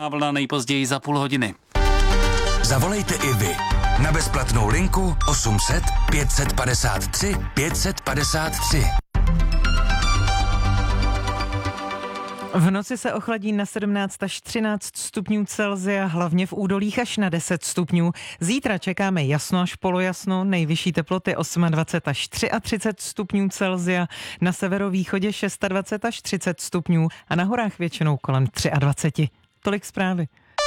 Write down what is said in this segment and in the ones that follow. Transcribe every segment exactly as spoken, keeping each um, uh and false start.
A vlna nejpozději za půl hodiny. Zavolejte i vy na bezplatnou linku osm set pět padesát tři pět padesát tři. V noci se ochladí na sedmnáct až třináct stupňů Celsia, hlavně v údolích až na deset stupňů. Zítra čekáme jasno až polojasno, nejvyšší teploty dvacet osm až třicet tři stupňů Celsia, na severovýchodě dvacet šest až třicet stupňů a na horách většinou kolem dvacet tři. Tolik zprávy.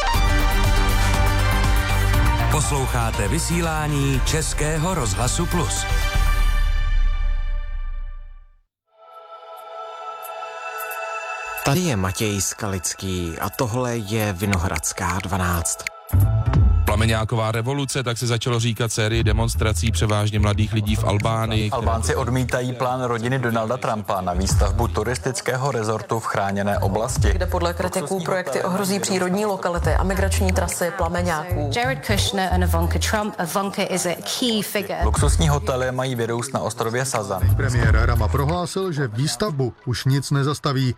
Posloucháte vysílání Českého rozhlasu Plus. Tady je Matěj Skalický a tohle je Vinohradská dvanáct. Plameňáková revoluce, tak se začalo říkat sérii demonstrací převážně mladých lidí v Albánii. Albánci odmítají plán rodiny Donalda Trumpa na výstavbu turistického rezortu v chráněné oblasti, kde podle kritiků projekty ohrozí přírodní lokality a migrační trasy plameňáků. Jared Kushner and Ivanka Trump. Ivanka is a key figure. Luxusní hotely mají vyrůst na ostrově Sazan. Premiér Rama prohlásil, že výstavbu už nic nezastaví.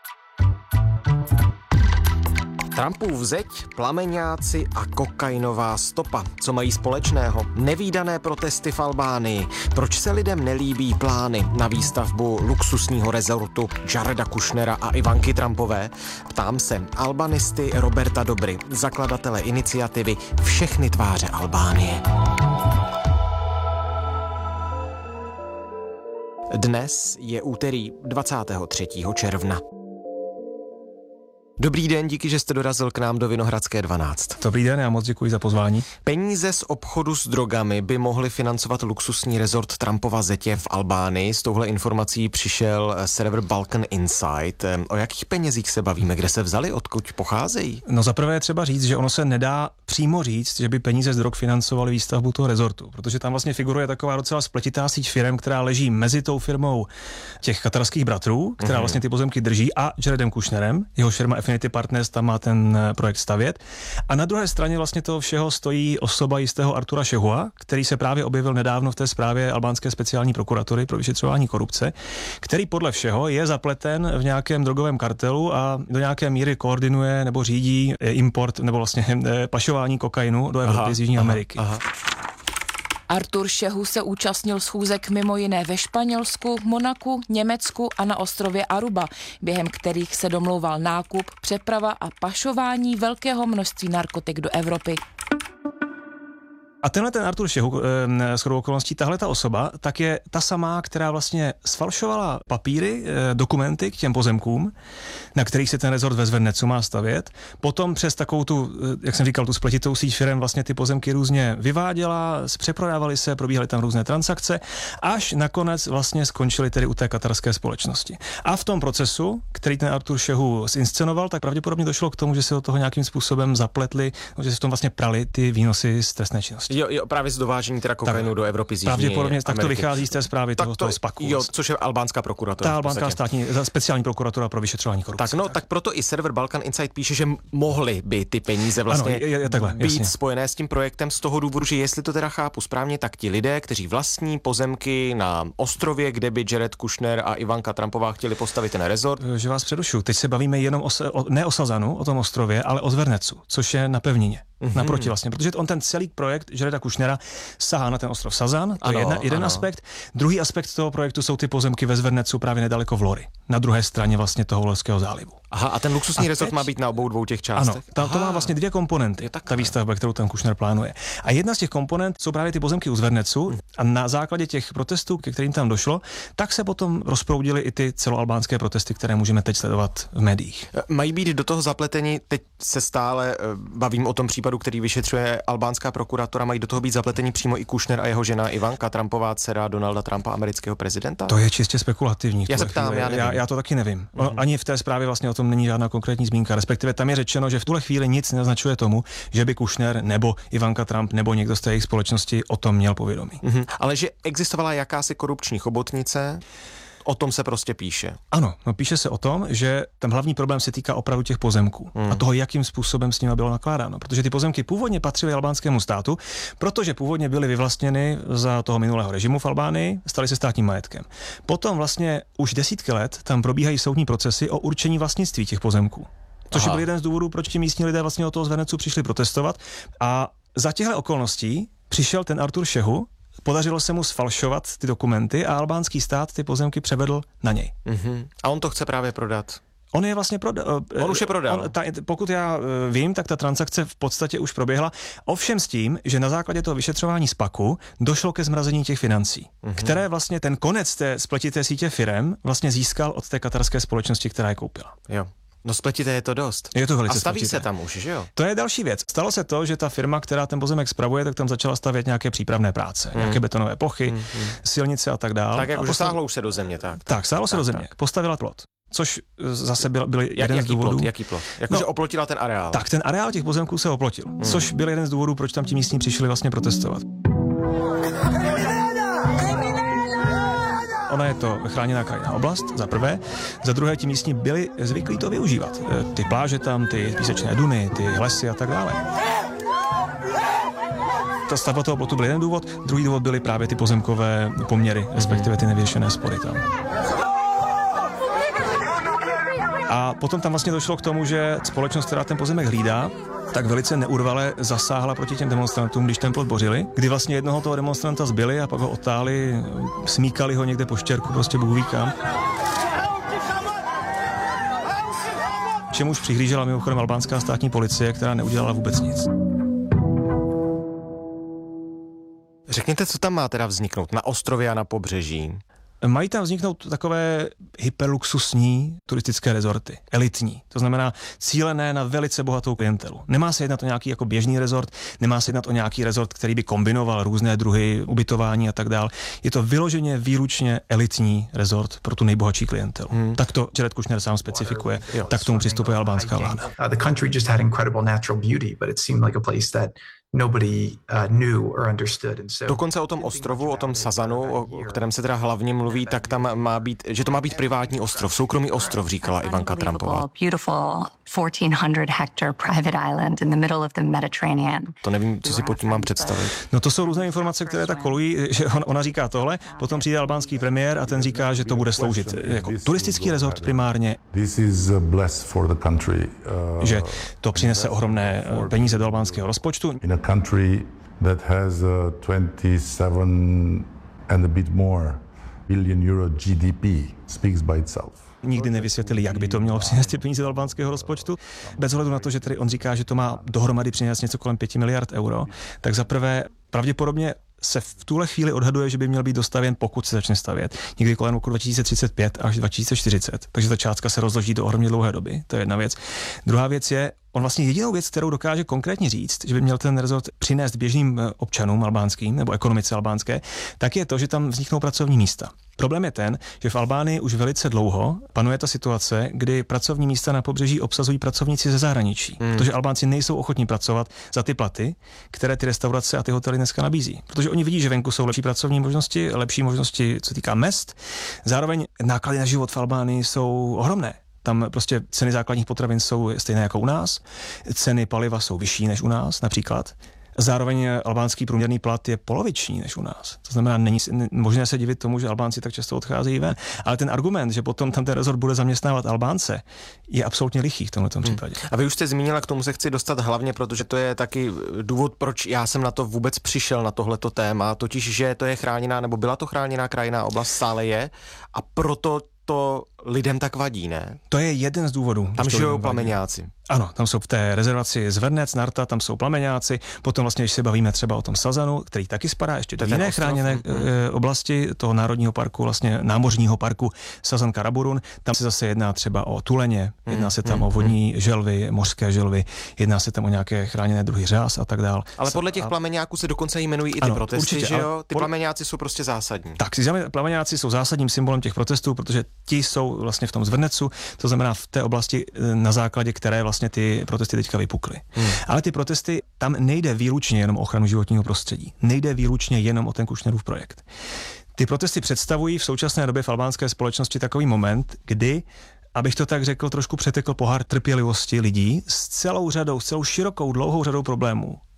Trumpův zeď, plameňáci a kokainová stopa. Co mají společného? Nevídané protesty v Albánii. Proč se lidem nelíbí plány na výstavbu luxusního rezortu Jareda Kushnera a Ivanky Trumpové? Ptám se albanisty Roberta Dobry, zakladatele iniciativy Všechny tváře Albánie. Dnes je úterý dvacátého třetího června. Dobrý den, díky, že jste dorazil k nám do Vinohradské dvanáct. Dobrý den, já moc děkuji za pozvání. Peníze z obchodu s drogami by mohly financovat luxusní rezort Trumpova zetě v Albánii. S touhle informací přišel server Balkan Insight. O jakých penězích se bavíme, kde se vzali, odkud pocházejí? No zaprvé je třeba říct, že ono se nedá přímo říct, že by peníze z drog financovaly výstavbu toho rezortu, protože tam vlastně figuruje taková docela spletitá síť firem, která leží mezi tou firmou těch katarských bratrů, která vlastně ty pozemky drží, a Jaredem Kushnerem, jeho firma Affinity Partners tam má ten projekt stavět. A na druhé straně vlastně toho všeho stojí osoba jistého Artura Šehua, který se právě objevil nedávno v té zprávě albánské speciální prokuratury pro vyšetřování korupce, který podle všeho je zapleten v nějakém drogovém kartelu a do nějaké míry koordinuje nebo řídí import nebo vlastně pašování kokainu do Evropy aha, z Jižní aha, Ameriky. Aha. Artur Šehu se účastnil schůzek mimo jiné ve Španělsku, Monaku, Německu a na ostrově Aruba, během kterých se domlouval nákup, přeprava a pašování velkého množství narkotik do Evropy. A tenhle ten Artur Šehu, e, shodou okolností, tahle ta osoba, tak je ta samá, která vlastně sfalšovala papíry, e, dokumenty k těm pozemkům, na kterých se ten rezort ve Zvernecu má stavět. Potom přes takovou tu, jak jsem říkal, tu spletitou síť firem vlastně ty pozemky různě vyváděla, přeprodávaly se, probíhaly tam různé transakce, až nakonec vlastně skončily tedy u té katarské společnosti. A v tom procesu, který ten Artur Šehu zinscenoval, tak pravděpodobně došlo k tomu, že se do toho nějakým způsobem zapletli, že se v tom vlastně prali ty výnosy z trestné činnosti. Jo, jo, právě z dovážení teda kokainu tak, do Evropy z Jižní Ameriky. Pravděpodobně tak to vychází z té zprávy toho, toho spaku. Jo, což je albánská prokuratura. Ta albánská státní, speciální prokuratura pro vyšetřování korupce. Tak no, tak. tak proto i server Balkan Insight píše, že mohly by ty peníze vlastně ano, je, je takhle, být jasně. spojené s tím projektem z toho důvodu, že jestli to teda chápu správně, tak ti lidé, kteří vlastní pozemky na ostrově, kde by Jared Kushner a Ivanka Trumpová chtěli postavit ten rezort. Že vás přerušu, teď se bavíme jenom o, o ne o Sazanu, o tom ostrově, ale o Zvernecu, což je na pevnině. Mm-hmm. Naproti vlastně, protože on ten celý projekt Jareda Kushnera sahá na ten ostrov Sazan, to ano, je jedna, jeden ano. aspekt. Druhý aspekt toho projektu jsou ty pozemky ve Zvernecu právě nedaleko Vlory, na druhé straně vlastně toho Lorského zálivu. Aha, a ten luxusní a rezort teď má být na obou dvou těch částech? Ano, ta, to má vlastně dvě komponenty, ta výstavba, kterou ten Kushner plánuje. A jedna z těch komponent jsou právě ty pozemky u Zvernecu mm. a na základě těch protestů, ke kterým tam došlo, tak se potom rozproudily i ty celoalbánské protesty, které můžeme teď sledovat v médiích. Mají být do toho zapleteni, teď se stále bavím o tom případu, který vyšetřuje albánská prokuratura, mají do toho být zapleteni přímo i Kushner a jeho žena Ivanka Trumpová, dcera Donalda Trumpa, amerického prezidenta? To je čistě spekulativní. Já se ptám, já, já, já to taky nevím. Mm-hmm. Ani v té zprávě vlastně o tom není žádná konkrétní zmínka, respektive tam je řečeno, že v tuhle chvíli nic nenaznačuje tomu, že by Kushner nebo Ivanka Trump nebo někdo z té jejich společnosti o tom měl povědomí. Mm-hmm. Ale že existovala jakási korupční chobotnice, o tom se prostě píše. Ano, no píše se o tom, že ten hlavní problém se týká opravdu těch pozemků hmm. a toho, jakým způsobem s nimi bylo nakládáno. Protože ty pozemky původně patřily albánskému státu, protože původně byly vyvlastněny za toho minulého režimu v Albánii, staly se státním majetkem. Potom vlastně už desítky let tam probíhají soudní procesy o určení vlastnictví těch pozemků. Což Aha. byl jeden z důvodů, proč ti místní lidé vlastně od toho Zvernecu přišli protestovat. A za těchto okolností přišel ten Artur Šehu, podařilo se mu sfalšovat ty dokumenty a albánský stát ty pozemky převedl na něj. Mm-hmm. A on to chce právě prodat. On je vlastně prodal. On už je prodal. On, ta, pokud já vím, tak ta transakce v podstatě už proběhla. Ovšem s tím, že na základě toho vyšetřování SPACu došlo ke zmrazení těch financí, mm-hmm. které vlastně ten konec té spletité sítě firem vlastně získal od té katarské společnosti, která je koupila. Jo. No spletité je to dost. Je to velice A staví spletité. se tam už, že jo? To je další věc. Stalo se to, že ta firma, která ten pozemek spravuje, tak tam začala stavět nějaké přípravné práce, mm. nějaké betonové plochy, mm, mm. silnice a tak dále. Tak jak a už postav... sáhlo už se do země, tak. Tak, sáhlo se tak, do země. Tak. Postavila plot. Což zase byl, byl Jak, jeden jaký z důvodů. Plot, jaký plot? Jakože no, oplotila ten areál. Tak, ten areál těch pozemků se oplotil, hmm. což byl jeden z důvodů, proč tam ti místní přišli vlastně protestovat. Ona je to chráněná krajinná oblast, za prvé. Za druhé, ti místní byli zvyklí to využívat. Ty pláže tam, ty písečné duny, ty lesy a tak dále. Ta stavba toho plotu byl jeden důvod, druhý důvod byly právě ty pozemkové poměry, respektive ty nevyřešené spory tam. A potom tam vlastně došlo k tomu, že společnost, která ten pozemek hlídá, tak velice neurvale zasáhla proti těm demonstrantům, když ten plot bořili, kdy vlastně jednoho toho demonstranta zbyli a pak ho otáli, smíkali ho někde po štěrku, prostě Bůh ví kam. Čemuž přihlížela mimochodem albánská státní policie, která neudělala vůbec nic. Řekněte, co tam má teda vzniknout na ostrově a na pobřeží? Mají tam vzniknout takové hyperluxusní turistické rezorty, elitní, to znamená cílené na velice bohatou klientelu. Nemá se jednat o nějaký jako běžný rezort, nemá se jednat o nějaký rezort, který by kombinoval různé druhy ubytování a tak dál. Je to vyloženě výlučně elitní rezort pro tu nejbohatší klientelu. Hmm. Tak to Jared Kushner sám specifikuje, jo, tak k tomu přistupuje albánská vláda. Uh, the country just had incredible natural beauty, but it seemed like a place that nobody uh, knew or understood. And so dokonce o tom ostrovu, o tom Sazanu, o, o kterém se teda hlavně mluví, tak tam má být, že to má být privátní ostrov, soukromý ostrov, říkala Ivanka Trumpová. Beautiful fourteen hundred hectare private island in the middle of the Mediterranean. To nevím, co si pod tím mám představit. No to jsou různé informace, které tak kolují, že on, ona říká tohle, potom přijde albánský premiér a ten říká, že to bude sloužit jako turistický rezort primárně. This is a bless for the country. Uh, že to přinese ohromné peníze do albánského rozpočtu. In a country that has uh, twenty-seven and a bit more billion euro G D P speaks by itself. Nikdy nevysvětlili, jak by to mělo přinést ty peníze do albánského rozpočtu. Bez ohledu na to, že tady on říká, že to má dohromady přinést něco kolem pěti miliard euro, tak zaprvé pravděpodobně se v tuhle chvíli odhaduje, že by měl být dostavěn, pokud se začne stavět, někdy kolem roku dva tisíce třicet pět až dva tisíce čtyřicet. Takže ta částka se rozloží do ohromně dlouhé doby. To je jedna věc. Druhá věc je, on vlastně jedinou věc, kterou dokáže konkrétně říct, že by měl ten rezort přinést běžným občanům albánským nebo ekonomice albánské, tak je to, že tam vzniknou pracovní místa. Problém je ten, že v Albánii už velice dlouho panuje ta situace, kdy pracovní místa na pobřeží obsazují pracovníci ze zahraničí, hmm. protože Albánci nejsou ochotní pracovat za ty platy, které ty restaurace a ty hotely dneska nabízí. Protože oni vidí, že venku jsou lepší pracovní možnosti, lepší možnosti, co týká mezd. Zároveň náklady na život v Albánii jsou ohromné. Tam prostě ceny základních potravin jsou stejné jako u nás, ceny paliva jsou vyšší než u nás například. Zároveň albánský průměrný plat je poloviční než u nás. To znamená, není možné se divit tomu, že Albánci tak často odcházejí ven. Ale ten argument, že potom tam ten rezort bude zaměstnávat Albánce, je absolutně lichý v tomto případě. Hmm. A vy už jste zmínila, k tomu se chci dostat hlavně, protože to je taky důvod, proč já jsem na to vůbec přišel, na tohleto téma, totiž, že to je chráněná, nebo byla to chráněná krajinná oblast, stále je, a proto to lidem tak vadí, ne? To je jeden z důvodů. Tam žijou plameňáci. Ano, tam jsou v té rezervaci Zvernec, Narta, tam jsou plameňáci. Potom vlastně, když se bavíme třeba o tom Sazanu, který taky spadá ještě do jiné chráněné e, oblasti toho národního parku, vlastně námořního parku Sazan Karaburun, tam se zase jedná třeba o tuleně, jedná se tam hmm, o vodní hmm. želvy, mořské želvy, jedná se tam o nějaké chráněné druhy řas a tak dál. Ale podle těch plameňáků se dokonce jmenují i ty ano, protesty, určitě, že jo? Ty pod... plameňáci jsou prostě zásadní. Tak, si plameňáci jsou zásadním symbolem těch protestů, protože ti jsou vlastně v tom Zvernecu, to znamená v té oblasti, na základě které vlastně ty protesty teďka vypukly. Hmm. Ale ty protesty, tam nejde výlučně jenom o ochranu životního prostředí. Nejde výlučně jenom o ten Kušnerův projekt. Ty protesty představují v současné době v albánské společnosti takový moment, kdy, abych to tak řekl, trošku přetekl pohár trpělivosti lidí s celou řadou, s celou širokou, dlouhou řadou problémů.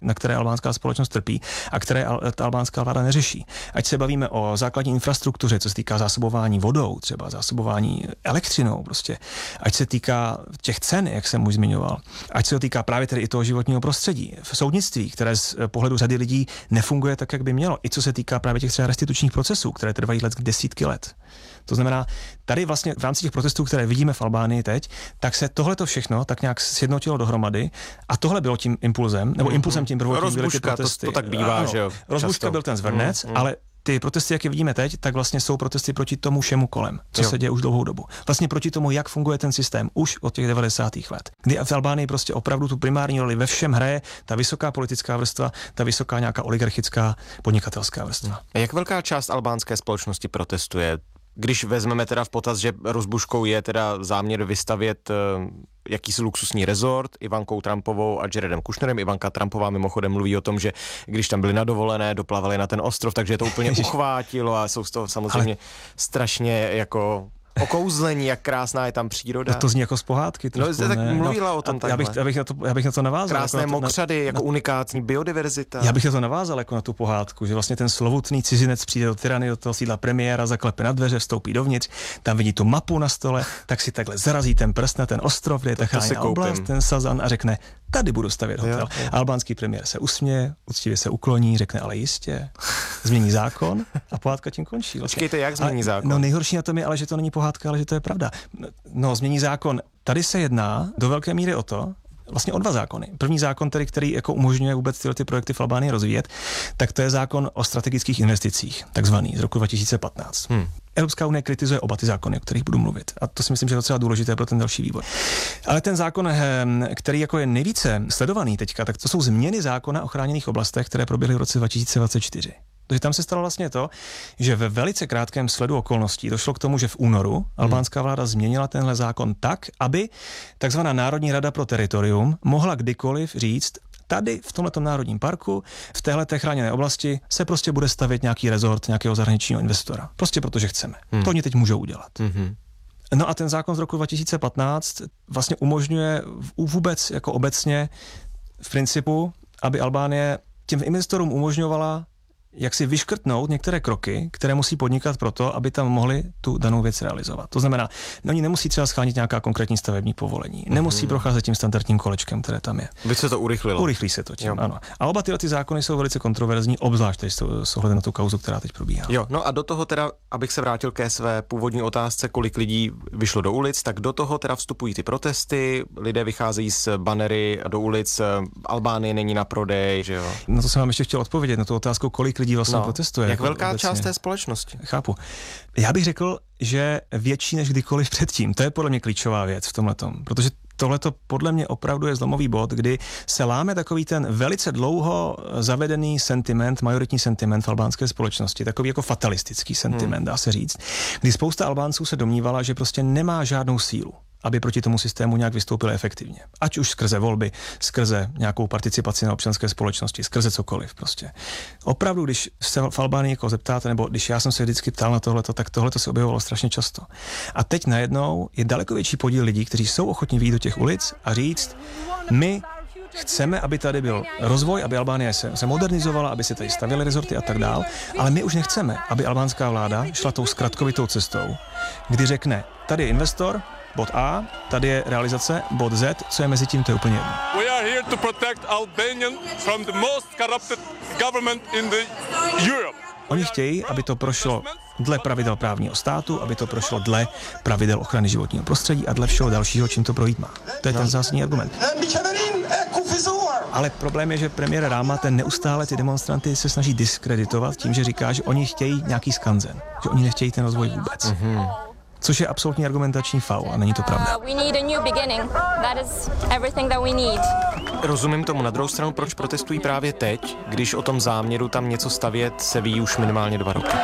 na které albánská společnost trpí a které ta albánská vláda neřeší. Ať se bavíme o základní infrastruktuře, co se týká zásobování vodou, třeba zásobování elektřinou, prostě. Ať se týká těch cen, jak jsem už zmiňoval. Ať se to týká právě tedy i toho životního prostředí. V soudnictví, které z pohledu řady lidí nefunguje tak, jak by mělo. I co se týká právě těch třeba restitučních procesů, které trvají let desítky let. To znamená, tady vlastně v rámci těch protestů, které vidíme v Albánii teď, tak se tohleto všechno tak nějak sjednotilo dohromady a tohle bylo tím impulzem, nebo impulsem tím prvotním byly ty protesty. To, to tak bývá, ano, že jo. Rozbuška byl ten zvrnec, mm, mm. ale ty protesty, jak je vidíme teď, tak vlastně jsou protesty proti tomu všemu kolem, co jo. se děje už dlouhou dobu. Vlastně proti tomu, jak funguje ten systém už od těch devadesátých let. Kdy v Albánii prostě opravdu tu primární roli ve všem hraje ta vysoká politická vrstva, ta vysoká nějaká oligarchická podnikatelská vrstva. A jak velká část albánské společnosti protestuje? Když vezmeme teda v potaz, že rozbuškou je teda záměr vystavět uh, jakýsi luxusní rezort Ivankou Trumpovou a Jaredem Kushnerem. Ivanka Trumpová mimochodem mluví o tom, že když tam byli na dovolené, doplavali na ten ostrov, takže to úplně uchvátilo a jsou z toho samozřejmě Ale... strašně jako... okouzlení, jak krásná je tam příroda. No to zní jako z pohádky. No, jste tak mluvila no, o tom takhle. Já bych, já, bych na to, já bych na to navázal. Krásné jako mokřady, na, jako na, unikátní biodiverzita. Já bych na to navázal jako na tu pohádku, že vlastně ten slovutný cizinec přijde do Tirany, do toho sídla premiéra, zaklepe na dveře, vstoupí dovnitř, tam vidí tu mapu na stole, tak si takhle zarazí ten prst na ten ostrov, kde je ta chráněná oblast, ten Sazan a řekne, tady budu stavět hotel. Jo, jo. Albánský premiér se usměje, uctivě se ukloní, řekne, ale jistě, změní zákon a pohádka tím končí. Vlastně. Počkejte, jak změní zákon? No nejhorší na tom je, ale že to není pohádka, ale že to je pravda. No, změní zákon. Tady se jedná do velké míry o to, vlastně o dva zákony. První zákon, tedy, který jako umožňuje vůbec tyhle ty projekty v Albánii rozvíjet, tak to je zákon o strategických investicích, takzvaný z roku dva tisíce patnáct. Hmm. Evropská unie kritizuje oba ty zákony, o kterých budu mluvit. A to si myslím, že je docela důležité pro ten další vývoj. Ale ten zákon, který jako je nejvíce sledovaný teďka, tak to jsou změny zákona o chráněných oblastech, které proběhly v roce dva tisíce dvacet čtyři. Takže tam se stalo vlastně to, že ve velice krátkém sledu okolností došlo k tomu, že v únoru albánská vláda změnila tenhle zákon tak, aby takzvaná Národní rada pro teritorium mohla kdykoliv říct, tady v tomhletom národním parku, v téhleté chráněné oblasti se prostě bude stavět nějaký rezort nějakého zahraničního investora. Prostě protože chceme. Hmm. To oni teď můžou udělat. Hmm. No a ten zákon z roku dva tisíce patnáct vlastně umožňuje vůbec jako obecně v principu, aby Albánie těm investorům umožňovala jak si vyškrtnout některé kroky, které musí podnikat proto, aby tam mohli tu danou věc realizovat. To znamená, no, oni nemusí třeba schánit nějaká konkrétní stavební povolení, nemusí mm-hmm. procházet tím standardním kolečkem, které tam je. By se to urychlilo. Urychlí se to tím, jo. Ano. A oba tyhle ty zákony jsou velice kontroverzní, obzvlášť s ohledem na tu kauzu, která teď probíhá. Jo, no a do toho teda, abych se vrátil ke své původní otázce, kolik lidí vyšlo do ulic, tak do toho teda vstupují ty protesty, lidé vycházejí s banery do ulic, Albánie není na prodej, že jo. No to jsem vám ještě chtěl odpovědět na tu otázku, kolik lidí vlastně no. protestuje. Jak jako velká obecně. Část té společnosti? Chápu. Já bych řekl, že větší než kdykoliv předtím. To je podle mě klíčová věc v tomhletom, protože tohleto podle mě opravdu je zlomový bod, kdy se láme takový ten velice dlouho zavedený sentiment, majoritní sentiment v albánské společnosti, takový jako fatalistický sentiment, hmm. dá se říct, kdy spousta Albánců se domnívala, že prostě nemá žádnou sílu, aby proti tomu systému nějak vystoupili efektivně. Ať už skrze volby, skrze nějakou participaci na občanské společnosti, skrze cokoliv prostě. Opravdu, když se v Albánii jako zeptáte, nebo když já jsem se vždycky ptal na tohleto, tak tohleto se objevovalo strašně často. A teď najednou je daleko větší podíl lidí, kteří jsou ochotní vyjít do těch ulic a říct, my chceme, aby tady byl rozvoj, aby Albánie se, se modernizovala, aby se tady stavěly rezorty a tak dál, ale my už nechceme, aby albánská vláda šla tou zkratkovitou cestou, kdy řekne, tady je investor, bod A, tady je realizace, bod Z, co je mezi tím, to je úplně jedno. We are here to protect Albanian from the most corrupted government in the Europe. Oni chtějí, aby to prošlo dle pravidel právního státu, aby to prošlo dle pravidel ochrany životního prostředí a dle všeho dalšího, čím to projít má. To je ten zásadní argument. Ale problém je, že premiér Ráma ten neustále ty demonstranty se snaží diskreditovat tím, že říká, že oni chtějí nějaký skanzen, že oni nechtějí ten rozvoj vůbec. Mm-hmm. Což je absolutní argumentační faul a není to pravda. Rozumím tomu. Na druhou stranu, proč protestují právě teď, když o tom záměru tam něco stavět se ví už minimálně dva roky?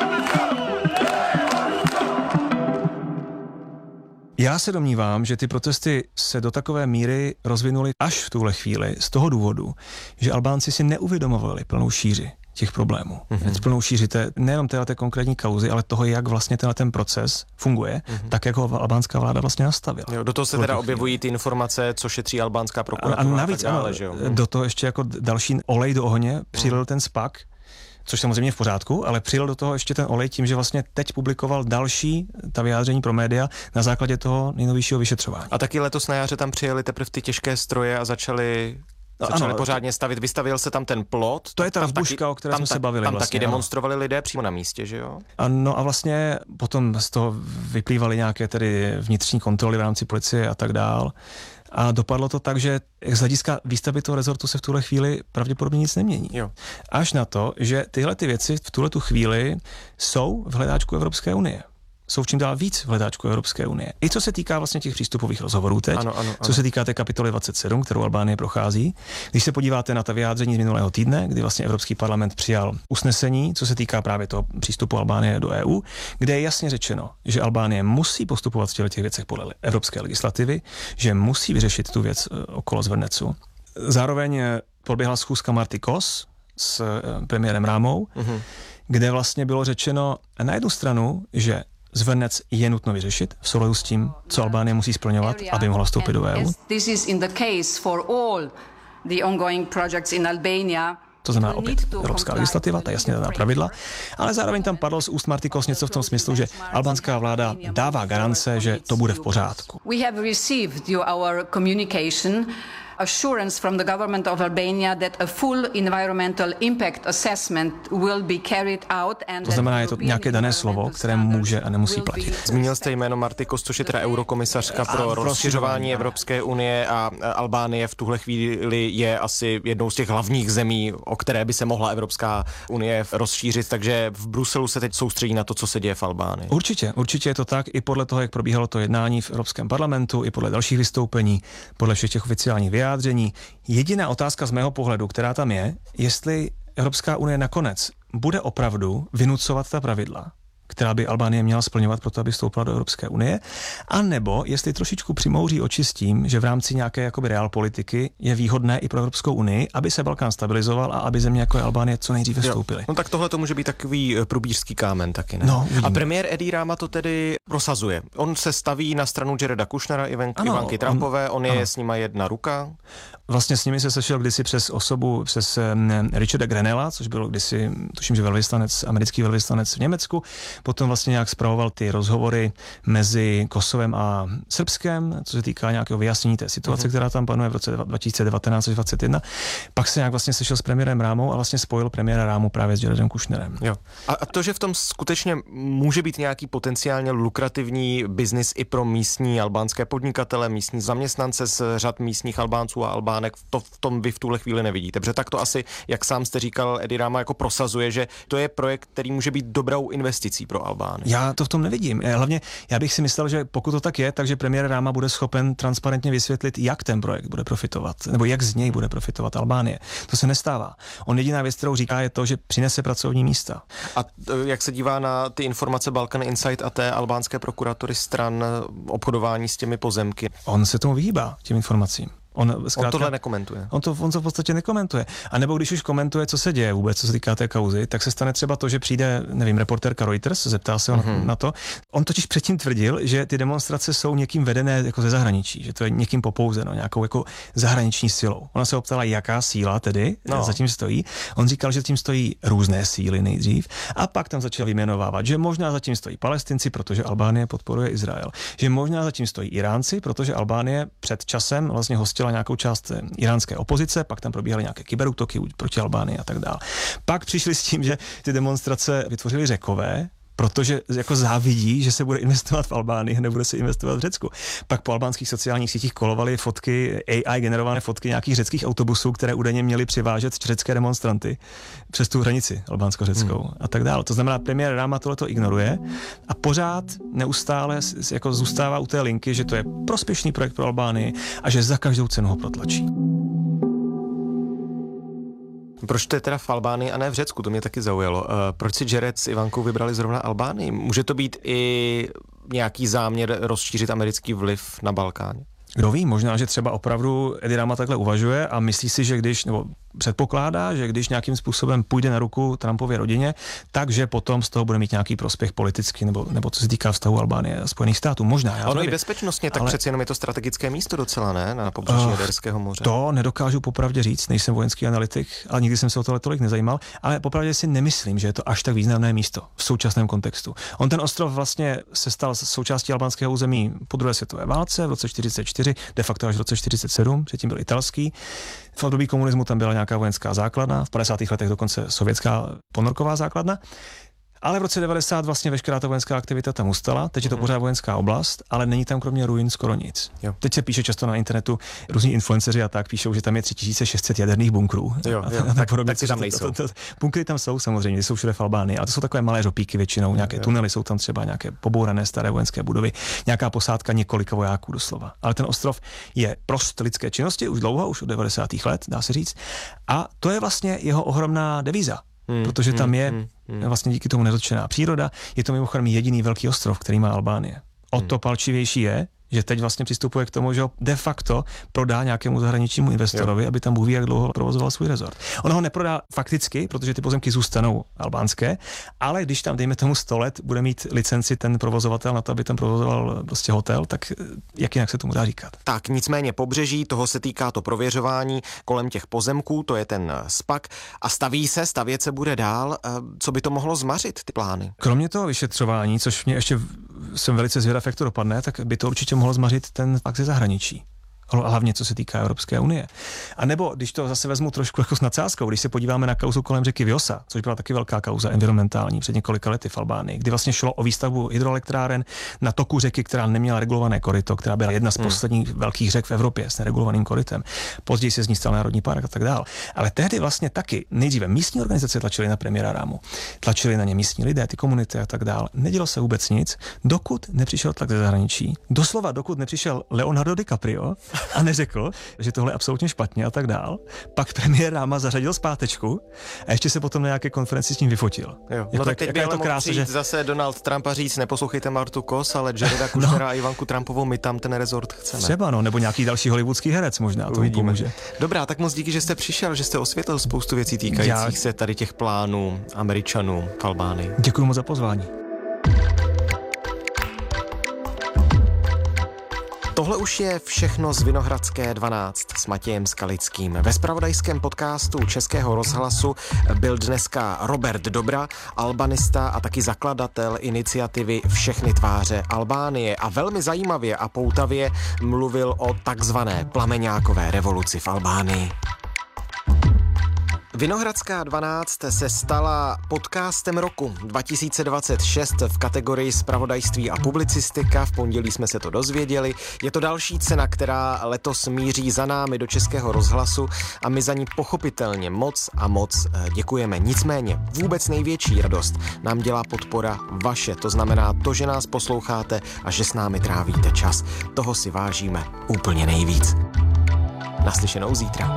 Já se domnívám, že ty protesty se do takové míry rozvinuly až v tuhle chvíli z toho důvodu, že Albánci si neuvědomovali plnou šíři těch problémů. Mm-hmm. Plnou šíři té, nejenom té, té konkrétní kauzy, ale toho, jak vlastně tenhle ten proces funguje, mm-hmm. tak jak ho albánská vláda vlastně nastavila. Jo, do toho se teda objevují ty informace, co šetří albánská prokuratura. A, a navíc, dále, ano, že jo? do toho ještě jako další olej do ohně přilil mm. ten SPAC, což samozřejmě v pořádku, ale přilil do toho ještě ten olej tím, že vlastně teď publikoval další ta vyjádření pro média na základě toho nejnovějšího vyšetřování. A taky letos na jaře tam přijeli teprve ty těžké stroje a začali No, začali ano, pořádně stavit, vystavil se tam ten plot. To je ta razbuška, o které jsme se bavili. Tam vlastně, taky demonstrovali lidé přímo na místě, že jo? No a vlastně potom z toho vyplývaly nějaké tedy vnitřní kontroly v rámci policie a tak dál. A dopadlo to tak, že z hlediska výstavby toho rezortu se v tuhle chvíli pravděpodobně nic nemění. Jo. Až na to, že tyhle ty věci v tuhle tu chvíli jsou v hledáčku Evropské unie. Jsou čím dál víc v hledáčku Evropské unie. I co se týká vlastně těch přístupových rozhovorů teď, ano, ano, ano. co se týká té kapitoly dvacet sedm, kterou Albánie prochází. Když se podíváte na ta vyjádření z minulého týdne, kdy vlastně Evropský parlament přijal usnesení, co se týká právě toho přístupu Albánie do E U, kde je jasně řečeno, že Albánie musí postupovat v těch věcech podle evropské legislativy, že musí vyřešit tu věc okolo Zvrnecu. Zároveň proběhla schůzka Marty Kos s premiérem Rámou, uh-huh. kde vlastně bylo řečeno na jednu stranu, že Zvernec je nutno vyřešit v souladu s tím, co Albánie musí splňovat, aby mohla vstoupit do E U. To znamená opět evropská legislativa, ta jasně daná pravidla, ale zároveň tam padlo z úst Marty Kos něco v tom smyslu, že albánská vláda dává garance, že to bude v pořádku. Assurance from the government of Albania that a full environmental impact assessment will be carried out and to znamená, je to nějaké dané slovo, které může a nemusí platit. Zmínil jste jméno Marty Kos, což je teda eurokomisařka pro rozšiřování Evropské unie a Albánie v tuhle chvíli je asi jednou z těch hlavních zemí, o které by se mohla Evropská unie rozšířit, takže v Bruselu se teď soustředí na to, co se děje v Albánii. Určitě, určitě je to tak, i podle toho, jak probíhalo to jednání v Evropském parlamentu, i podle dalších vystoupení, podle všech těch oficiálních vyjádření. Jediná otázka z mého pohledu, která tam je, jestli Evropská unie nakonec bude opravdu vynucovat ta pravidla, která by Albánie měla splňovat proto, aby vstoupila do Evropské unie, anebo jestli trošičku přimouří oči s tím, že v rámci nějaké jakoby realpolitiky je výhodné i pro Evropskou unii, aby se Balkán stabilizoval a aby země jako je Albánie co nejdříve vstoupily. No tak tohle to může být takový průbířský kámen taky, ne? No, a premiér Edi Rama to tedy prosazuje. On se staví na stranu Jareda Kushnera, Ivanky, ano, Ivanky Trumpové, on, on je ano. s nima jedna ruka. Vlastně s nimi se sešel kdysi přes osobu, přes Richarda Grenella, což byl kdysi, tuším, že velvyslanec, americký velvyslanec v Německu. Potom vlastně nějak spravoval ty rozhovory mezi Kosovem a Srbskem, co se týká nějakého vyjasnění té situace, uh-huh. která tam panuje v roce dva tisíce devatenáct až dvacet jedna. Pak se nějak vlastně sešel s premiérem Rámou a vlastně spojil premiéra Rámu právě s Jaredem Kushnerem. Jo. A to, že v tom skutečně může být nějaký potenciálně lukrativní biznis i pro místní albánské podnikatele, místní zaměstnance z řad místních Albánců a Albánek, to v tom vy v tuhle chvíli nevidíte. Protože tak to asi, jak sám jste říkal, Edi Rama jako prosazuje, že to je projekt, který může být dobrou investicí pro Albánii. Já to v tom nevidím. Hlavně já bych si myslel, že pokud to tak je, takže premiér Rama bude schopen transparentně vysvětlit, jak ten projekt bude profitovat, nebo jak z něj bude profitovat Albánie. To se nestává. On jediná věc, kterou říká, je to, že přinese pracovní místa. A jak se dívá na ty informace Balkan Insight a té albánské prokuratury stran obchodování s těmi pozemky? On se tomu vyhýbá, těm informacím. On, zkrátka, on tohle nekomentuje. On to, on to v podstatě nekomentuje. A nebo když už komentuje, co se děje vůbec, co se týká té kauzy, tak se stane třeba to, že přijde, nevím, reportérka Reuters, zeptá se on mm-hmm. na to. On totiž předtím tvrdil, že ty demonstrace jsou někým vedené jako ze zahraničí, že to je někým popouzeno, nějakou jako zahraniční silou. Ona se optala, jaká síla tedy no. zatím stojí. On říkal, že zatím stojí různé síly nejdřív a pak tam začal vyjmenovávat, že možná zatím stojí Palestinci, protože Albánie podporuje Izrael. Že možná zatím stojí Iránci, protože Albánie před časem vlastně hostila nějakou část iránské opozice, pak tam probíhaly nějaké kyberútoky proti Albánii a tak dále. Pak přišli s tím, že ty demonstrace vytvořily Řekové, protože jako závidí, že se bude investovat v Albánii a nebude se investovat v Řecku. Pak po albánských sociálních sítích kolovaly fotky, A I generované fotky nějakých řeckých autobusů, které údajně měly přivážet řecké demonstranty přes tu hranici albánsko-řeckou hmm. a tak dále. To znamená, premiér Rama tohleto ignoruje a pořád neustále jako zůstává u té linky, že to je prospěšný projekt pro Albánii a že za každou cenu ho protlačí. Proč to je teda v Albánii a ne v Řecku? To mě taky zaujalo. Proč si Jared s Ivankou vybrali zrovna Albánii? Může to být i nějaký záměr rozšířit americký vliv na Balkáně? Kdo ví, možná, že třeba opravdu Edi Rama takhle uvažuje a myslí si, že když, nebo předpokládá, že když nějakým způsobem půjde na ruku Trumpově rodině, takže potom z toho bude mít nějaký prospěch politický, nebo, nebo co se týká vztahu Albánie a Spojených států. Možná. Já ono nevím, i bezpečnostně, tak ale... přece jenom je to strategické místo docela, ne? Na pobřeží Jaderského moře. To nedokážu popravdě říct, nejsem vojenský analytik, ale nikdy jsem se o tohle tolik nezajímal, ale popravdě si nemyslím, že je to až tak významné místo v současném kontextu. On ten ostrov vlastně se stal součástí albánského území po druhé světové válce v roce čtyřicet čtyři, de facto až v roce čtyřicet sedm, předtím byl italský. V období komunismu tam byla nějaká vojenská základna, v padesátých letech dokonce sovětská ponorková základna. Ale v roce devadesát vlastně veškerá ta vojenská aktivita tam ustala, teď je to pořád vojenská oblast, ale není tam kromě ruin skoro nic. Jo. Teď se píše často na internetu, různí influenceři a tak píšou, že tam je tři tisíce šest set jaderných bunkrů. Jo, a, jo, a tak, podobně, tak si tam nejsou. To, to, to, bunkry tam jsou samozřejmě, jsou všude v Albánii, a to jsou takové malé řopíky většinou, nějaké jo. tunely jsou tam třeba, nějaké pobourané staré vojenské budovy, nějaká posádka několika vojáků doslova. Ale ten ostrov je prost lidské činnosti už dlouho, už od devadesátých let, dá se říct. A to je vlastně jeho ohromná devíza. Hmm, protože tam hmm, je hmm, hmm. vlastně díky tomu nedotčená příroda, je to mimochodem jediný velký ostrov, který má Albánie. O to palčivější je, že teď vlastně přistupuje k tomu, že ho de facto prodá nějakému zahraničnímu investorovi, jo. aby tam Bůh ví, jak dlouho provozoval svůj rezort. On ho neprodá fakticky, protože ty pozemky zůstanou albánské, ale když tam, dejme tomu sto let, bude mít licenci ten provozovatel na to, aby tam provozoval prostě hotel, tak jak jinak se tomu dá říkat? Tak nicméně pobřeží, toho se týká to prověřování kolem těch pozemků, to je ten SPAC a staví se, stavět se bude dál. Co by to mohlo zmařit, ty plány? Kromě toho vyšetřování, což mě ještě jsem velice zvědav, jak to dopadne, tak by to určitě mohlo zmařit ten fakt ze zahraničí. Hlavně co se týká Evropské unie. A nebo, když to zase vezmu trošku jako s nadsázkou, když se podíváme na kauzu kolem řeky Vjosa, což byla taky velká kauza environmentální před několika lety v Albánii, kdy vlastně šlo o výstavbu hydroelektráren na toku řeky, která neměla regulované koryto, která byla jedna z hmm. posledních velkých řek v Evropě s neregulovaným korytem. Později se z ní stal národní park a tak dál. Ale tehdy vlastně taky nejdříve místní organizace tlačily na premiéra Rámu. Tlačili na ně místní lidé, ty komunity a tak dál. Nedělo se vůbec nic, dokud nepřišel tlak ze zahraničí. Doslova dokud nepřišel Leonardo DiCaprio a neřekl, že tohle je absolutně špatně a tak dál. Pak premiér Ráma zařadil zpátečku a ještě se potom na nějaké konferenci s ním vyfotil. Jo. No tak teď by ale mohl přijít že... zase Donald Trump a říct, neposlouchejte Martu Kos, ale Jareda Kushnera no. a Ivanku Trumpovou, my tam ten rezort chceme. Třeba no, nebo nějaký další hollywoodský herec možná, to pomůže. Dobrá, tak moc díky, že jste přišel, že jste osvětlil spoustu věcí týkajících Já... se tady těch plánů Američanů v Albánii. Děkuji moc za pozvání. Tohle už je všechno z Vinohradské dvanáct s Matějem Skalickým. Ve zpravodajském podcastu Českého rozhlasu byl dneska Robert Dobra, albanista a taky zakladatel iniciativy Všechny tváře Albánie a velmi zajímavě a poutavě mluvil o takzvané plameňákové revoluci v Albánii. Vinohradská dvanáct se stala podcastem roku dva tisíce dvacet šest v kategorii zpravodajství a publicistika. V pondělí jsme se to dozvěděli. Je to další cena, která letos míří za námi do Českého rozhlasu a my za ní pochopitelně moc a moc děkujeme. Nicméně vůbec největší radost nám dělá podpora vaše. To znamená to, že nás posloucháte a že s námi trávíte čas. Toho si vážíme úplně nejvíc. Naslyšenou zítra.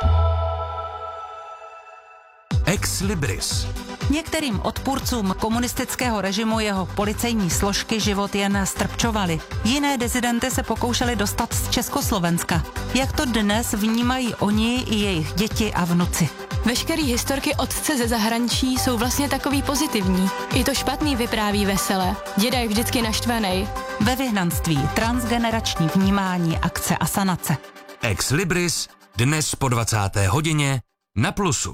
Ex Libris. Některým odpůrcům komunistického režimu jeho policejní složky život jen strpčovaly. Jiné dizidenty se pokoušeli dostat z Československa. Jak to dnes vnímají oni i jejich děti a vnuci? Veškerý historky otce ze zahraničí jsou vlastně takový pozitivní. I to špatný vypráví veselé. Děda je vždycky naštvanej. Ve vyhnanství transgenerační vnímání, akce a sanace. Ex Libris dnes po dvacáté hodině na Plusu.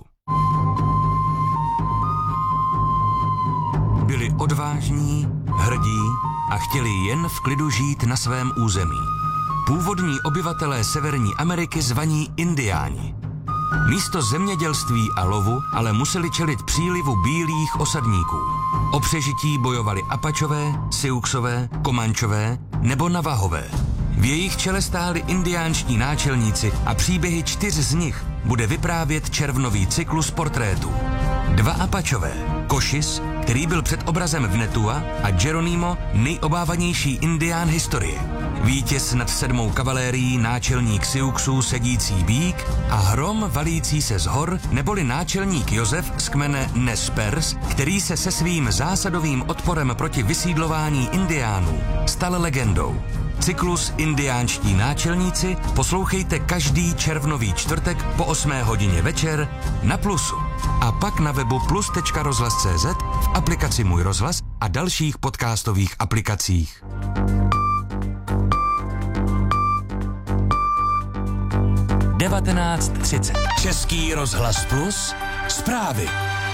Byli odvážní, hrdí a chtěli jen v klidu žít na svém území. Původní obyvatelé Severní Ameriky zvaní Indiáni. Místo zemědělství a lovu ale museli čelit přílivu bílých osadníků. O přežití bojovali Apačové, Siouxové, Komančové nebo Navahové. V jejich čele stáli indiánští náčelníci a příběhy čtyř z nich bude vyprávět červnový cyklus portrétů. Dva Apačové, Košis, který byl před obrazem Vnetua, a Geronimo, nejobávanější indián historie. Vítěz nad sedmou kavalérií, náčelník Siouxů sedící bík a hrom valící se z hor, neboli náčelník Josef z kmene Nez Perce, který se se svým zásadovým odporem proti vysídlování indiánů stal legendou. Cyklus Indiánští náčelníci poslouchejte každý červnový čtvrtek po osmé hodině večer na Plusu. A pak na webu plus tečka rozhlas tečka cé zet, v aplikaci Můj rozhlas a dalších podcastových aplikacích. devatenáct třicet. Český rozhlas Plus. Zprávy.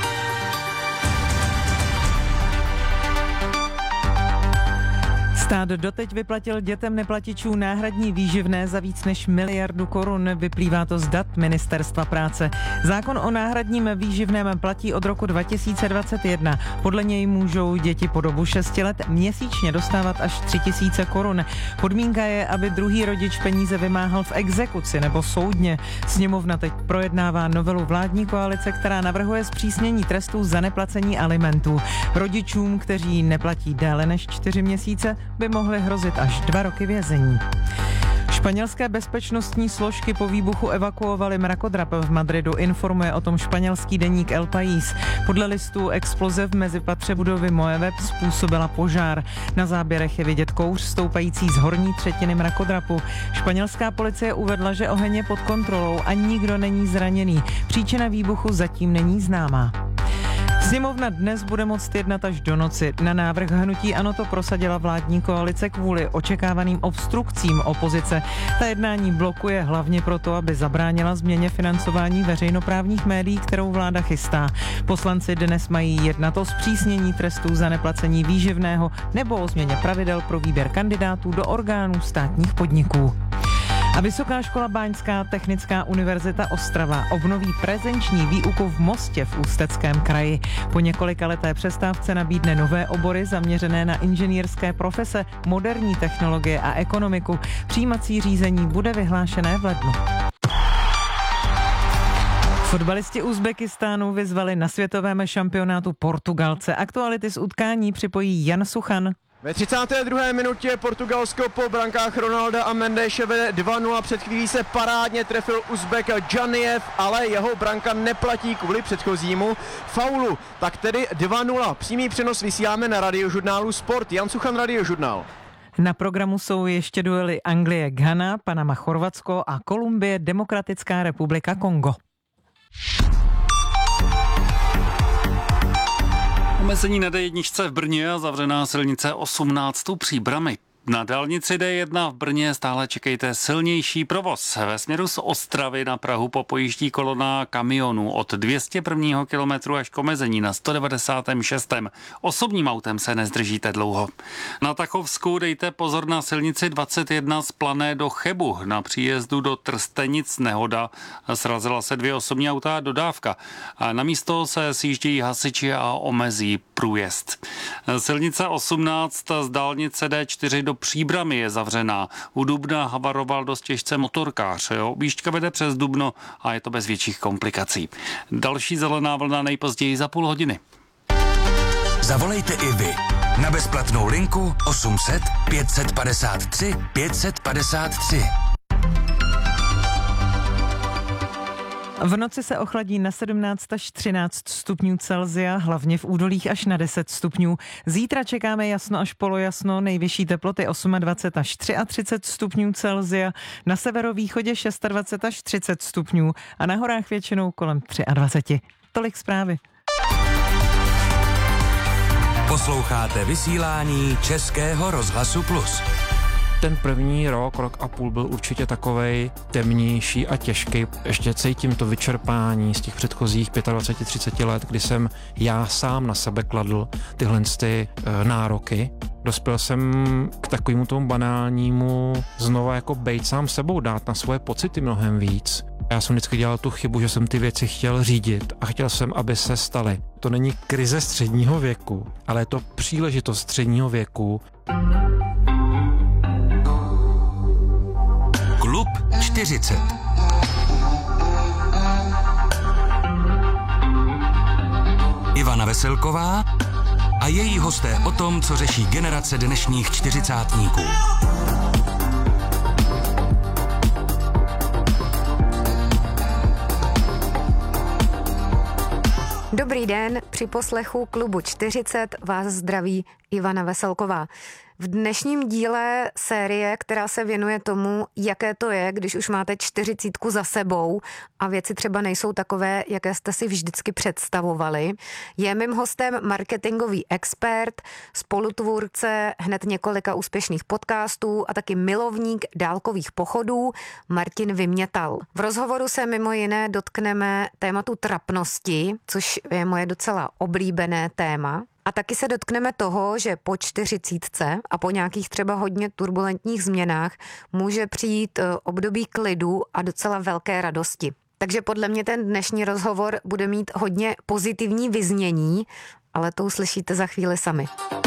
Stát doteď vyplatil dětem neplatičů náhradní výživné za víc než miliardu korun. Vyplývá to z dat Ministerstva práce. Zákon o náhradním výživném platí od roku dva tisíce dvacet jedna. Podle něj můžou děti po dobu šesti let měsíčně dostávat až tři tisíce korun. Podmínka je, aby druhý rodič peníze vymáhal v exekuci nebo soudně. Sněmovna teď projednává novelu vládní koalice, která navrhuje zpřísnění trestů za neplacení alimentů. Rodičům, kteří neplatí déle než čtyři měsíce, by mohly hrozit až dva roky vězení. Španělské bezpečnostní složky po výbuchu evakuovaly mrakodrap v Madridu, informuje o tom španělský deník El País. Podle listů exploze v mezipatře budovy Moeveb způsobila požár. Na záběrech je vidět kouř stoupající z horní třetiny mrakodrapu. Španělská policie uvedla, že oheň je pod kontrolou a nikdo není zraněný. Příčina výbuchu zatím není známá. Sněmovna dnes bude moct jednat až do noci. Na návrh hnutí ANO to prosadila vládní koalice kvůli očekávaným obstrukcím opozice. Ta jednání blokuje hlavně proto, aby zabránila změně financování veřejnoprávních médií, kterou vláda chystá. Poslanci dnes mají jednat o zpřísnění trestů za neplacení výživného nebo o změně pravidel pro výběr kandidátů do orgánů státních podniků. A Vysoká škola Báňská technická univerzita Ostrava obnoví prezenční výuku v Mostě v Ústeckém kraji. Po několika leté přestávce nabídne nové obory zaměřené na inženýrské profese, moderní technologie a ekonomiku. Přijímací řízení bude vyhlášené v lednu. Fotbalisti Uzbekistánu vyzvali na světovém šampionátu Portugalce. Aktuality z utkání připojí Jan Suchan. Ve třicáté druhé minutě Portugalsko po brankách Ronalda a Mendéše vede dva nula. Před chvílí se parádně trefil Uzbek Džanijev, ale jeho branka neplatí kvůli předchozímu faulu. Tak tedy dva nula. Přímý přenos vysíláme na Radiožurnálu Sport. Jan Suchan, Radiožurnál. Na programu jsou ještě duely Anglie Ghana, Panama Chorvatsko a Kolumbie Demokratická republika Kongo. Omezení na dé jedna v Brně a zavřená silnice osmnáct u Příbrami. Na dálnici dé jedna v Brně stále čekejte silnější provoz. Ve směru z Ostravy na Prahu popojíždí kolona kamionů od dvě stě prvního kilometru až k omezení na sto devadesátém šestém Osobním autem se nezdržíte dlouho. Na Tachovsku dejte pozor na silnici dvacet jedna z Plané do Chebu. Na příjezdu do Trstenic nehoda. Srazila se dvě osobní auta a dodávka. A na místo se sjíždějí hasiči a omezí průjezd. Silnice osmnáct z dálnice dé čtyři do Příbrami je zavřená. U Dubna havaroval dost těžce motorkář. Jo? Objížďka vede přes Dubno a je to bez větších komplikací. Další zelená vlna nejpozději za půl hodiny. Zavolejte i vy na bezplatnou linku osm set pět padesát tři pět padesát tři. V noci se ochladí na sedmnáct až třináct stupňů Celsia, hlavně v údolích až na deset stupňů. Zítra čekáme jasno až polojasno, nejvyšší teploty dvacet osm až třicet tři stupňů Celsia, na severovýchodě dvacet šest až třicet stupňů a na horách většinou kolem dvacet tři. Tolik zprávy. Posloucháte vysílání Českého rozhlasu Plus. Ten první rok, rok a půl byl určitě takovej temnější a těžký. Ještě cítím to vyčerpání z těch předchozích dvacet pět třicet let, kdy jsem já sám na sebe kladl tyhle ty, e, nároky. Dospěl jsem k takovému tomu banálnímu znova jako bejt sám sebou, dát na svoje pocity mnohem víc. Já jsem vždycky dělal tu chybu, že jsem ty věci chtěl řídit a chtěl jsem, aby se staly. To není krize středního věku, ale je to příležitost středního věku. Klub čtyřicet. Ivana Veselková a její hosté o tom, co řeší generace dnešních čtyřicátníků. Dobrý den, při poslechu Klubu čtyřicet vás zdraví Ivana Veselková. V dnešním díle série, která se věnuje tomu, jaké to je, když už máte čtyřicítku za sebou a věci třeba nejsou takové, jaké jste si vždycky představovali, je mým hostem marketingový expert, spolutvůrce hned několika úspěšných podcastů a taky milovník dálkových pochodů Martin Vymětal. V rozhovoru se mimo jiné dotkneme tématu trapnosti, což je moje docela oblíbené téma. A taky se dotkneme toho, že po čtyřicítce a po nějakých třeba hodně turbulentních změnách může přijít období klidu a docela velké radosti. Takže podle mě ten dnešní rozhovor bude mít hodně pozitivní vyznění, ale to uslyšíte za chvíli sami.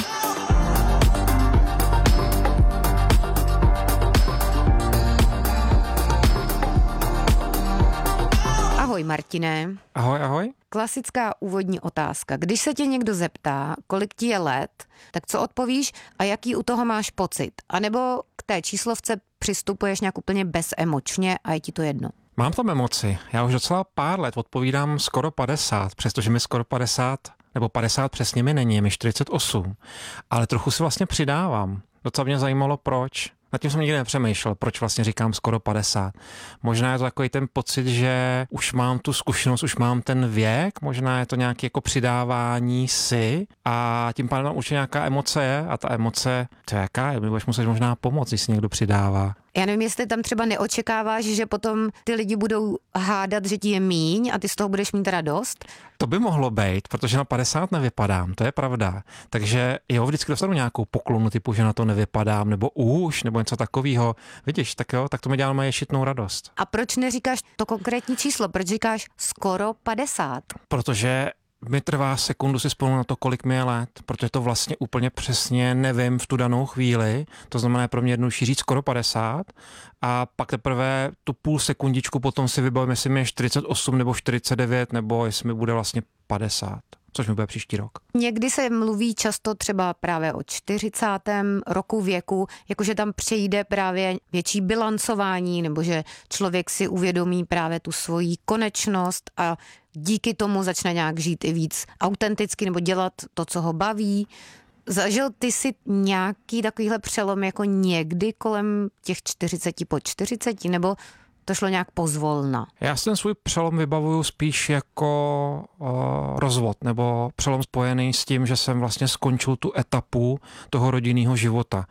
Ahoj Martine. Ahoj, ahoj. Klasická úvodní otázka. Když se tě někdo zeptá, kolik ti je let, tak co odpovíš a jaký u toho máš pocit? A nebo k té číslovce přistupuješ nějak úplně bezemočně a je ti to jedno? Mám tam emoci. Já už docela pár let odpovídám skoro padesát, přestože mi skoro padesát, nebo padesát přesně mi není, je mi čtyřicet osm. Ale trochu si vlastně přidávám. Docela mě zajímalo, proč. Nad tím jsem nikdy nepřemýšlel, proč vlastně říkám skoro padesát. Možná je to takový ten pocit, že už mám tu zkušenost, už mám ten věk, možná je to nějaké jako přidávání si a tím pádem určitě nějaká emoce je a ta emoce, to je jaká je, mi budeš muset možná pomoct, když si někdo přidává. Já nevím, jestli tam třeba neočekáváš, že potom ty lidi budou hádat, že ti je míň a ty z toho budeš mít radost? To by mohlo být, protože na padesát nevypadám, to je pravda. Takže jo, vždycky dostanu nějakou poklonu typu, že na to nevypadám, nebo už, nebo něco takového. Vidíš, tak jo, tak to mi dělá moje šitnou radost. A proč neříkáš to konkrétní číslo? Proč říkáš skoro padesát? Protože mi trvá sekundu si vzpomenout na to, kolik mi je let, protože to vlastně úplně přesně nevím v tu danou chvíli. To znamená pro mě jednodušší říct skoro padesát a pak teprve tu půl sekundičku potom si vybavím, jestli mi je čtyřicet osm nebo čtyřicet devět nebo jestli mi bude vlastně padesát. Což mi bude příští rok. Někdy se mluví často třeba právě o čtyřicátém roku věku, jakože tam přejde právě větší bilancování, nebo že člověk si uvědomí právě tu svoji konečnost a díky tomu začne nějak žít i víc autenticky nebo dělat to, co ho baví. Zažil ty si nějaký takovýhle přelom jako někdy kolem těch čtyřiceti po čtyřiceti, nebo to šlo nějak pozvolna? Já si ten svůj přelom vybavuju spíš jako uh, rozvod, nebo přelom spojený s tím, že jsem vlastně skončil tu etapu toho rodinného života,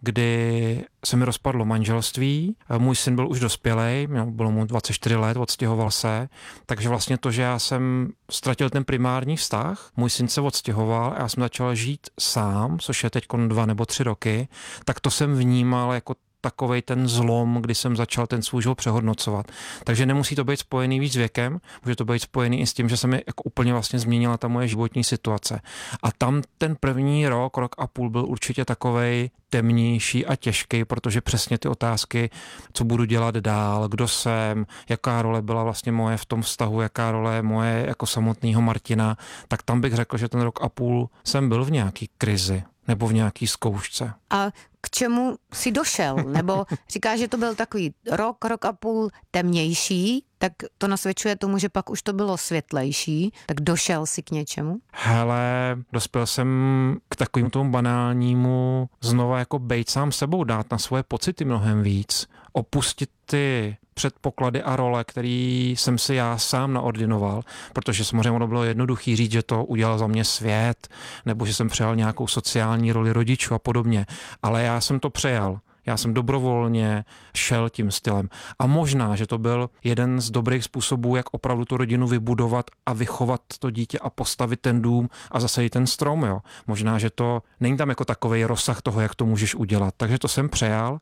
kdy se mi rozpadlo manželství, můj syn byl už dospělej, bylo mu dvacet čtyři let, odstěhoval se, takže vlastně to, že já jsem ztratil ten primární vztah, můj syn se odstěhoval a já jsem začal žít sám, což je teď dva nebo tři roky, tak to jsem vnímal jako takovej ten zlom, kdy jsem začal ten svůj život přehodnocovat. Takže nemusí to být spojený víc s věkem, může to být spojený i s tím, že se mi jako úplně vlastně změnila ta moje životní situace. A tam ten první rok, rok a půl byl určitě takovej temnější a těžký, protože přesně ty otázky, co budu dělat dál, kdo jsem, jaká role byla vlastně moje v tom vztahu, jaká role je moje jako samotného Martina, tak tam bych řekl, že ten rok a půl jsem byl v nějaký krizi nebo v nějaký zkoušce. A k čemu jsi došel? Nebo říkáš, že to byl takový rok, rok a půl temnější, tak to nasvědčuje tomu, že pak už to bylo světlejší, tak došel jsi k něčemu? Hele, dospěl jsem k takovému tomu banálnímu znova jako bejt sám sebou, dát na svoje pocity mnohem víc, opustit ty předpoklady a role, který jsem si já sám naordinoval, protože samozřejmě ono bylo jednoduchý říct, že to udělal za mě svět, nebo že jsem přejal nějakou sociální roli rodičů a podobně, ale já jsem to přejal. Já jsem dobrovolně šel tím stylem. A možná, že to byl jeden z dobrých způsobů, jak opravdu tu rodinu vybudovat a vychovat to dítě a postavit ten dům a zase i ten strom. Jo. Možná, že to není tam jako takovej rozsah toho, jak to můžeš udělat. Takže to jsem přejal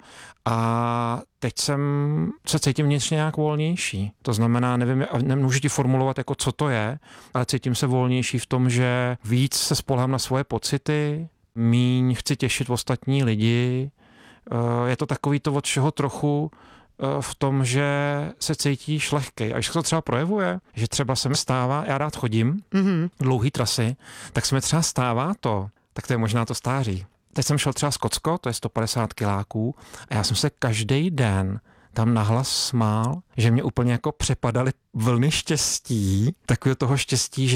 a teď jsem se cítím vnitřně nějak volnější. To znamená, nevím, nemůžu ti formulovat, jako co to je, ale cítím se volnější v tom, že víc se spolehám na svoje pocity, míň chci těšit ostatní lidi. Je to takový to, od čeho trochu v tom, že se cítíš lehkej. A když to třeba projevuje, že třeba se mi stává, já rád chodím, mm-hmm. dlouhý trasy, tak se mi třeba stává to, tak to je možná to stáří. Teď jsem šel třeba Skotsko, to je sto padesát kiláků a já jsem se každý den tam nahlas smál, že mě úplně jako přepadaly vlny štěstí, takového toho štěstí, že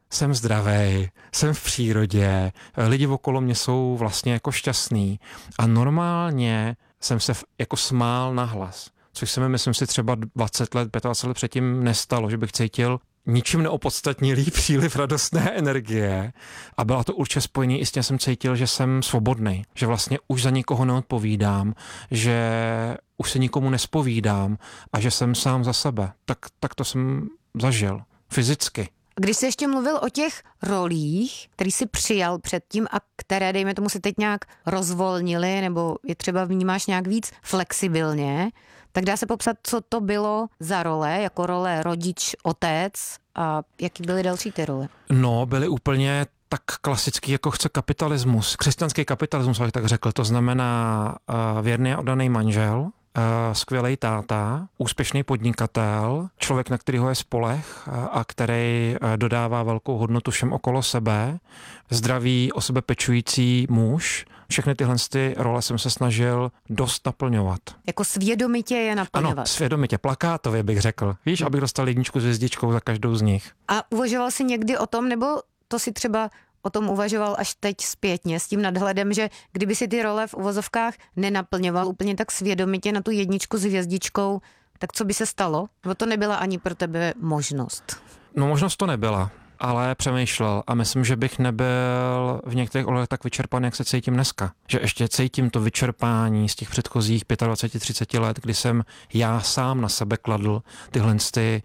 jsem zdravej, jsem v přírodě, lidi okolo mě jsou vlastně jako šťastný a normálně jsem se jako smál nahlas, což se mi, myslím si, třeba dvacet let, dvacet let předtím nestalo, že bych cítil ničím neopodstatnilý příliv radostné energie a byla to určitě spojený i s tím, jsem cítil, že jsem svobodný, že vlastně už za nikoho neodpovídám, že už se nikomu nespovídám a že jsem sám za sebe. Tak, tak to jsem zažil fyzicky. Když jsi ještě mluvil o těch rolích, který jsi přijal předtím a které, dejme tomu, si teď nějak rozvolnili, nebo je třeba vnímáš nějak víc flexibilně, tak dá se popsat, co to bylo za role, jako role rodič, otec a jaký byly další ty role? No, byly úplně tak klasický, jako chce kapitalismus. Křesťanský kapitalismus, abych tak řekl. To znamená uh, věrný a oddaný manžel, uh, skvělej táta, úspěšný podnikatel, člověk, na kterýho je spoleh uh, a který uh, dodává velkou hodnotu všem okolo sebe, zdravý, o sebe pečující muž. Všechny tyhle ty role jsem se snažil dost naplňovat. Jako svědomitě je naplňovat. Ano, svědomitě, plakátově bych řekl. Víš, abych dostal jedničku s hvězdičkou za každou z nich. A uvažoval jsi někdy o tom, nebo to si třeba o tom uvažoval až teď zpětně s tím nadhledem, že kdyby si ty role v uvozovkách nenaplňoval úplně tak svědomitě na tu jedničku s hvězdičkou, tak co by se stalo? Nebo to nebyla ani pro tebe možnost? No možnost to nebyla, ale přemýšlel a myslím, že bych nebyl v některých ohledech tak vyčerpaný, jak se cítím dneska. Že ještě cítím to vyčerpání z těch předchozích dvacet pět třicet let, kdy jsem já sám na sebe kladl tyhle ty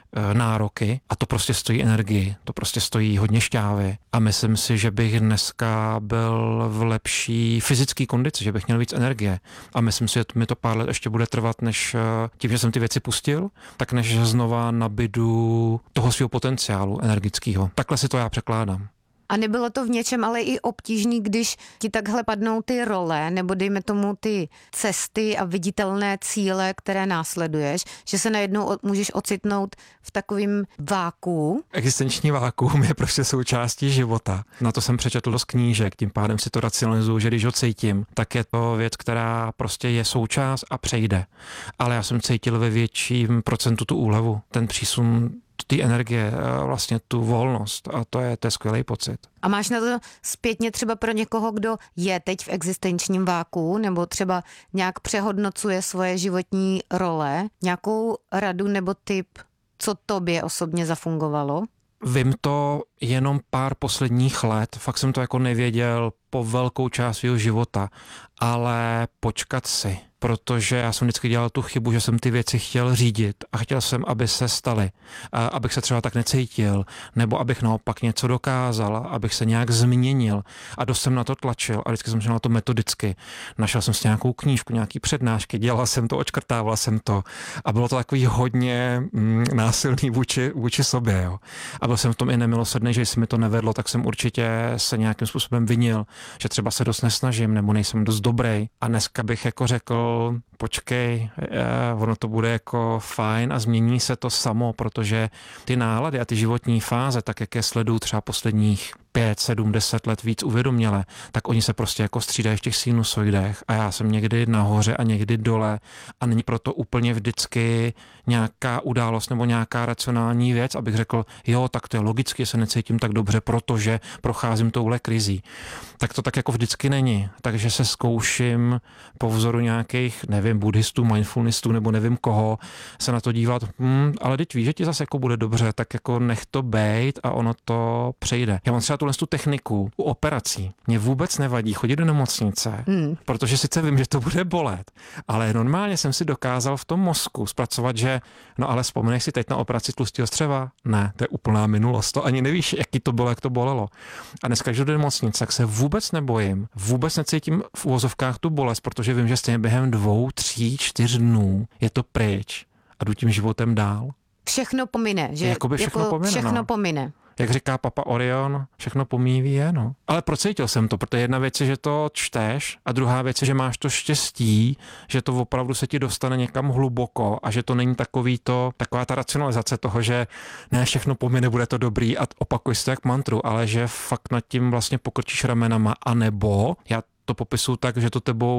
nároky a to prostě stojí energii, to prostě stojí hodně šťávy a myslím si, že bych dneska byl v lepší fyzické kondici, že bych měl víc energie a myslím si, že mi to pár let ještě bude trvat, než tím, že jsem ty věci pustil, tak než znova nabydu toho svého potenciálu energického. Takhle si to já překládám. A nebylo to v něčem ale i obtížný, když ti takhle padnou ty role, nebo dejme tomu ty cesty a viditelné cíle, které následuješ, že se najednou můžeš ocitnout v takovém váku? Existenční vákuum je prostě součástí života. Na to jsem přečetl dost knížek, tím pádem si to racionalizuju, že když ho cítím, tak je to věc, která prostě je součást a přejde. Ale já jsem cítil ve větším procentu tu úlevu, ten přísun té energie, vlastně tu volnost a to je, to je skvělý pocit. A máš na to zpětně třeba pro někoho, kdo je teď v existenčním váku nebo třeba nějak přehodnocuje svoje životní role, nějakou radu nebo tip, co tobě osobně zafungovalo? Vím to jenom pár posledních let, fakt jsem to jako nevěděl po velkou část svého života, ale počkat si, protože já jsem vždycky dělal tu chybu, že jsem ty věci chtěl řídit a chtěl jsem, aby se staly, a abych se třeba tak necítil, nebo abych naopak něco dokázal, abych se nějak změnil a dost jsem na to tlačil a vždycky jsem šel na to metodicky. Našel jsem si nějakou knížku, nějaký přednášky, dělal jsem to, očkrtával jsem to a bylo to takový hodně mm, násilný vůči, vůči sobě. Jo. A byl jsem v tom i nemilosrdný, že jestli mi to nevedlo, tak jsem určitě se nějakým způsobem vinil, že třeba se dost nesnažím nebo nejsem dost dobrý. A dneska bych jako řekl, počkej, je, ono to bude jako fajn a změní se to samo, protože ty nálady a ty životní fáze, tak jak je sleduju třeba posledních pět, sedm, deset let víc uvědoměle, tak oni se prostě jako střídají v těch sinusoidech a já jsem někdy nahoře a někdy dole a není proto úplně vždycky nějaká událost nebo nějaká racionální věc, abych řekl, jo, tak to je logicky, se necítím tak dobře, protože procházím touhle krizí. Tak to tak jako vždycky není. Takže se zkouším po vzoru nějakých, nevím, buddhistů, mindfulnessů nebo nevím koho, se na to dívat, hm, ale teď víš, že ti zase jako bude dobře, tak jako nech to bejt a ono to přejde. Já mám třeba tuhle tu techniku u operací. Mě vůbec nevadí chodit do nemocnice, mm. protože sice vím, že to bude bolet, ale normálně jsem si dokázal v tom mozku zpracovat, že no ale vzpomeneš si teď na operaci tlustého střeva? Ne, to je úplná minulost, to ani nevíš, jaký to bylo, jak to bolelo. A dneska, když jdu do nemocnice, tak se vůbec nebojím, vůbec necítím v uvozovkách tu bolest, protože vím, že stejně během dvou, tří, čtyř dnů je to pryč a jdu tím životem dál. Všechno pomine, že? Jakoby všechno jako pomine, všechno no. pomine. Jak říká Papa Orion, všechno pomíjí je, no. Ale procítil jsem to, protože jedna věc je, že to čteš a druhá věc je, že máš to štěstí, že to opravdu se ti dostane někam hluboko a že to není takový to, taková ta racionalizace toho, že ne, všechno pomine, bude to dobrý a opakuješ to jak mantru, ale že fakt nad tím vlastně pokrčíš ramenama, anebo já to popisuju tak, že to tebou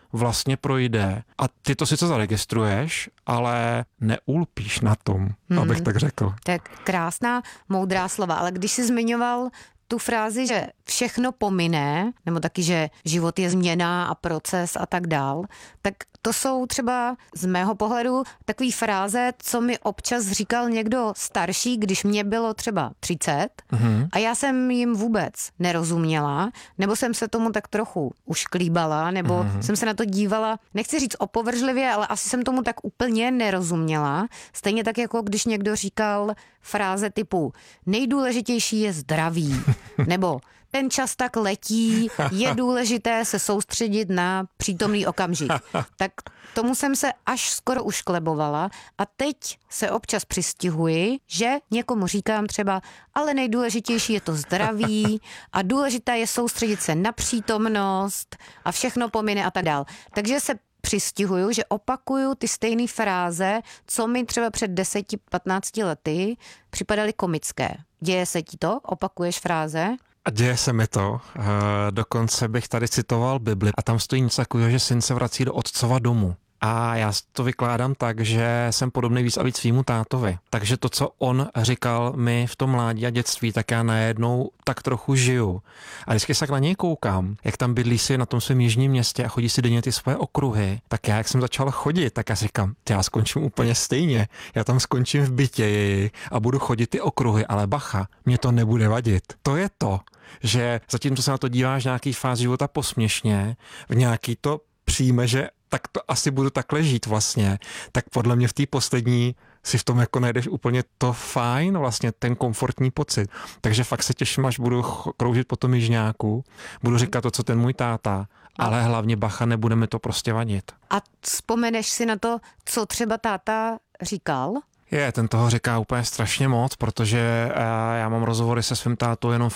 vlastně projde a ty to sice zaregistruješ, ale neulpíš na tom, hmm. abych tak řekl. Tak krásná, moudrá slova, ale když jsi zmiňoval tu frázi, že všechno pomine, nebo taky, že život je změna a proces a tak dál, tak to jsou třeba z mého pohledu takový fráze, co mi občas říkal někdo starší, když mě bylo třeba třicet mm-hmm. a já jsem jim vůbec nerozuměla, nebo jsem se tomu tak trochu ušklíbala, nebo mm-hmm. jsem se na to dívala, nechci říct opovržlivě, ale asi jsem tomu tak úplně nerozuměla. Stejně tak, jako když někdo říkal fráze typu nejdůležitější je zdraví, nebo ten čas tak letí, je důležité se soustředit na přítomný okamžik. Tak tomu jsem se až skoro ušklebovala a teď se občas přistihuji, že někomu říkám třeba, ale nejdůležitější je to zdraví a důležité je soustředit se na přítomnost a všechno pomine a tak dál. Takže se přistihuju, že opakuju ty stejné fráze, co mi třeba před deseti patnácti lety připadaly komické. Děje se ti to? Opakuješ fráze? A děje se mi to. E, dokonce bych tady citoval Bibli a tam stojí něco takového, že syn se vrací do otcova domu. A já to vykládám tak, že jsem podobný víc a víc svýmu tátovi. Takže to, co on říkal mi v tom mládí a dětství, tak já najednou tak trochu žiju. A vždycky se na něj koukám, jak tam bydlí si na tom svém jižním městě a chodí si denně ty svoje okruhy, tak já, jak jsem začal chodit, tak já si říkám, já skončím úplně stejně. Já tam skončím v bytě a budu chodit ty okruhy, ale bacha, mě to nebude vadit. To je to, že zatímco se na to díváš nějaký fázi života posměšně, v nějaký to přijme, že tak to asi budu takhle žít vlastně, tak podle mě v té poslední si v tom jako najdeš úplně to fajn, vlastně ten komfortní pocit. Takže fakt se těším, až budu kroužit po tom jižňáku, budu říkat to, co ten můj táta, ale hlavně bacha, nebudeme to prostě vadit. A vzpomeneš si na to, co třeba táta říkal? Je, ten toho říká úplně strašně moc, protože já mám rozhovory se svým tátou jenom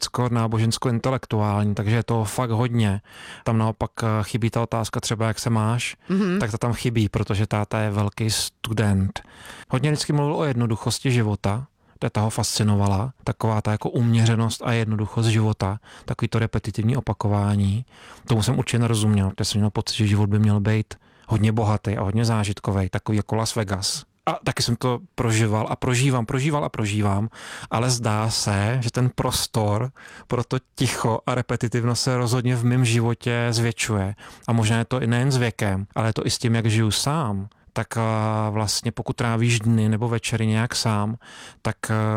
filozoficko-nábožensko-intelektuální, takže je to fakt hodně. Tam naopak chybí ta otázka třeba, jak se máš, mm-hmm. tak to tam chybí, protože táta je velký student. Hodně vždycky mluvil o jednoduchosti života, ta ho fascinovala, taková ta jako uměřenost a jednoduchost života, takový to repetitivní opakování. Tomu jsem určitě nerozuměl, protože jsem měl pocit, že život by měl být hodně bohatý a hodně zážitkový, takový jako Las Vegas. A taky jsem to prožíval a prožívám, prožíval a prožívám, ale zdá se, že ten prostor pro to ticho a repetitivnost se rozhodně v mém životě zvětšuje. A možná je to i nejen s věkem, ale je to i s tím, jak žiju sám. Tak vlastně pokud trávíš dny nebo večery nějak sám, tak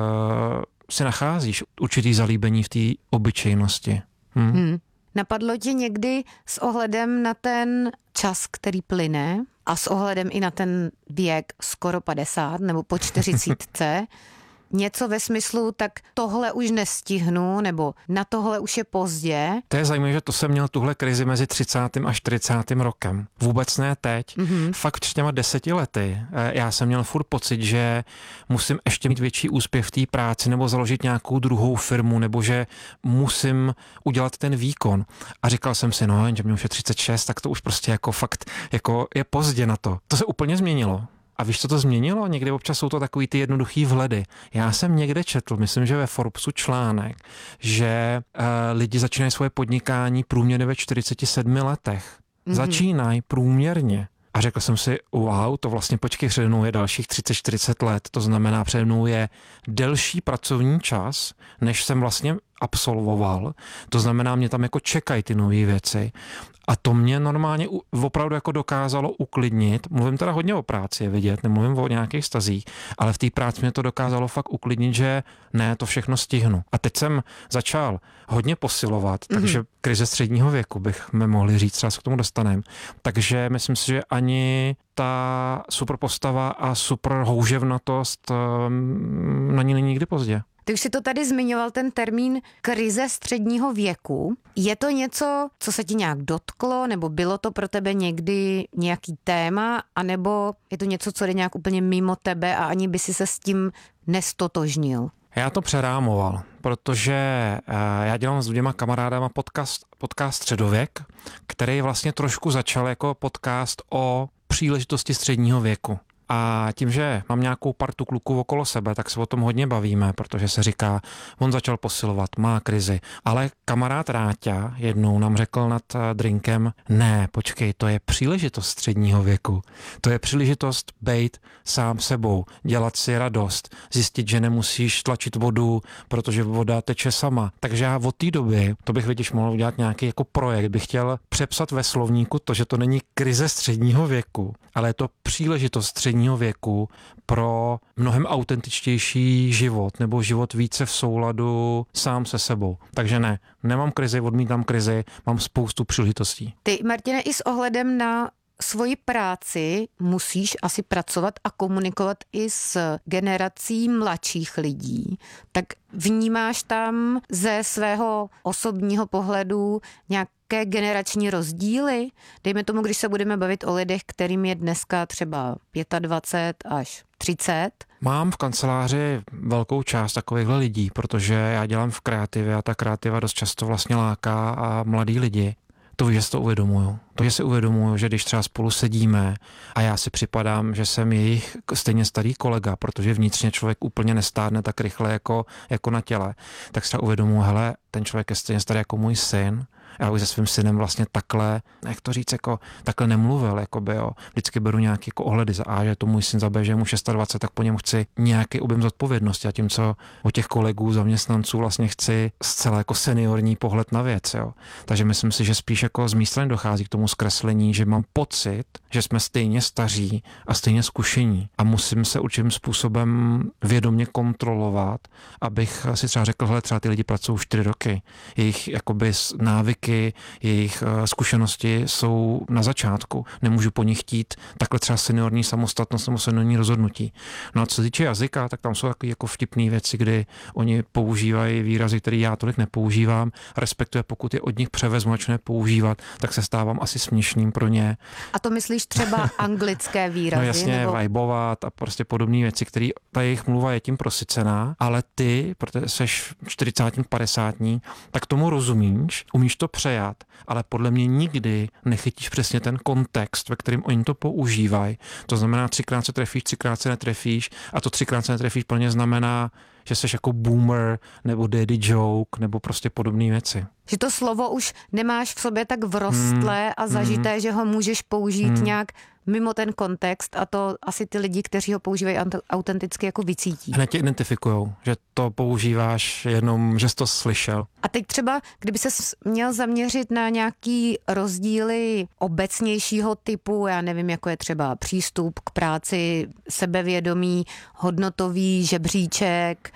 si nacházíš určitý zalíbení v té obyčejnosti. Hm? Hmm. Napadlo tě někdy s ohledem na ten čas, který plyne a s ohledem i na ten věk skoro padesát nebo po čtyřicítce, něco ve smyslu, tak tohle už nestihnu, nebo na tohle už je pozdě? To je zajímavé, že to jsem měl tuhle krizi mezi třicátým a čtyřicátým rokem. Vůbec ne teď. Mm-hmm. Fakt před těma deseti lety. Já jsem měl furt pocit, že musím ještě mít větší úspěch v té práci, nebo založit nějakou druhou firmu, nebo že musím udělat ten výkon. A říkal jsem si, no, že mě už je třicet šest, tak to už prostě jako fakt jako je pozdě na to. To se úplně změnilo. A víš, co to změnilo? Někdy občas jsou to takový ty jednoduchý vhledy. Já jsem někde četl, myslím, že ve Forbesu článek, že uh, lidi začínají svoje podnikání průměrně ve čtyřiceti sedmi letech. Mm-hmm. Začínají průměrně. A řekl jsem si, wow, to vlastně počkej, přede mnou je dalších třicet čtyřicet let, to znamená, přede mnou je delší pracovní čas, než jsem vlastně absolvoval. To znamená, mě tam jako čekají ty nové věci. A to mě normálně opravdu jako dokázalo uklidnit. Mluvím teda hodně o práci, je vidět, nemluvím o nějakých stazích, ale v té práci mě to dokázalo fakt uklidnit, že ne, to všechno stihnu. A teď jsem začal hodně posilovat, mm-hmm. takže krize středního věku bych mi mohli říct, třeba se k tomu dostaneme. Takže myslím si, že ani ta super postava a super houževnatost na ní není nikdy pozdě. Ty už si to tady zmiňoval, ten termín krize středního věku. Je to něco, co se ti nějak dotklo, nebo bylo to pro tebe někdy nějaký téma, anebo je to něco, co jde nějak úplně mimo tebe a ani by si se s tím nestotožnil? Já to přerámoval, protože já dělám s dvěma kamarádama podcast, podcast Středověk, který vlastně trošku začal jako podcast o příležitosti středního věku. A tím, že mám nějakou partu kluků okolo sebe, tak se o tom hodně bavíme, protože se říká, on začal posilovat, má krizi. Ale kamarád Ráťa jednou nám řekl nad drinkem, ne, počkej, to je příležitost středního věku. To je příležitost bejt sám sebou, dělat si radost, zjistit, že nemusíš tlačit vodu, protože voda teče sama. Takže já od té doby, to bych viděš mohl udělat nějaký jako projekt, bych chtěl přepsat ve slovníku to, že to není krize středního věku, ale je to příležitost středního věku pro mnohem autentičtější život nebo život více v souladu sám se sebou. Takže ne, nemám krizi, odmítám krizi, mám spoustu příležitostí. Ty, Martine, i s ohledem na svoji práci musíš asi pracovat a komunikovat i s generací mladších lidí. Tak vnímáš tam ze svého osobního pohledu nějaké generační rozdíly? Dejme tomu, když se budeme bavit o lidech, kterým je dneska třeba dvacet pět až třicet. Mám v kanceláři velkou část takovýchhle lidí, protože já dělám v kreativě a ta kreativa dost často vlastně láká a mladý lidi. To víš, že si to uvědomuju. To, že si uvědomuju, že když třeba spolu sedíme a já si připadám, že jsem jejich stejně starý kolega, protože vnitřně člověk úplně nestárne tak rychle jako, jako na těle, tak si třeba uvědomuju, hele, ten člověk je stejně starý jako můj syn. Já už se svým synem vlastně takhle, jak to říct, jako takhle nemluvil, jako by, jo. Vždycky beru nějaký jako ohledy za A, že to můj syn za B, že je mu dvacet šest, tak po něm chci nějaký objem zodpovědnosti a tím, co od těch kolegů, zaměstnanců vlastně chci zcela jako seniorní pohled na věc, jo. Takže myslím si, že spíš jako z mé strany dochází k tomu zkreslení, že mám pocit, že jsme stejně staří a stejně zkušení a musím se určitým způsobem vědomě kontrolovat, abych si třeba řekl, hele, třeba ty lidi pracují čtyři roky, jejich jakoby návyky, jejich zkušenosti jsou na začátku. Nemůžu po nich chtít takhle třeba seniorní samostatnost nebo seniorní rozhodnutí. No a co se týče jazyka, tak tam jsou takové jako vtipné věci, kdy oni používají výrazy, které já tolik nepoužívám, respektive pokud je od nich převezmu a začnu používat, tak se stávám asi směšným pro ně. A to myslíš třeba anglické výrazy? No jasně, nebo... vibovat a prostě podobné věci, které ta jejich mluva je tím prosycená, ale ty, protože seš čtyřicátník, padesátník, tak tomu rozumíš, umíš to přejat, ale podle mě nikdy nechytíš přesně ten kontext, ve kterém oni to používají. To znamená, třikrát se trefíš, třikrát se netrefíš a to třikrát se netrefíš pro ně znamená, že jsi jako boomer nebo daddy joke nebo prostě podobné věci. Že to slovo už nemáš v sobě tak vrostlé hmm. a zažité, hmm. že ho můžeš použít hmm. nějak mimo ten kontext a to asi ty lidi, kteří ho používají autenticky, jako vycítí. Hned tě identifikujou, že to používáš jenom, že jsi to slyšel. A teď třeba, kdyby ses měl zaměřit na nějaký rozdíly obecnějšího typu, já nevím, jako je třeba přístup k práci, sebevědomí, hodnotový žebříček,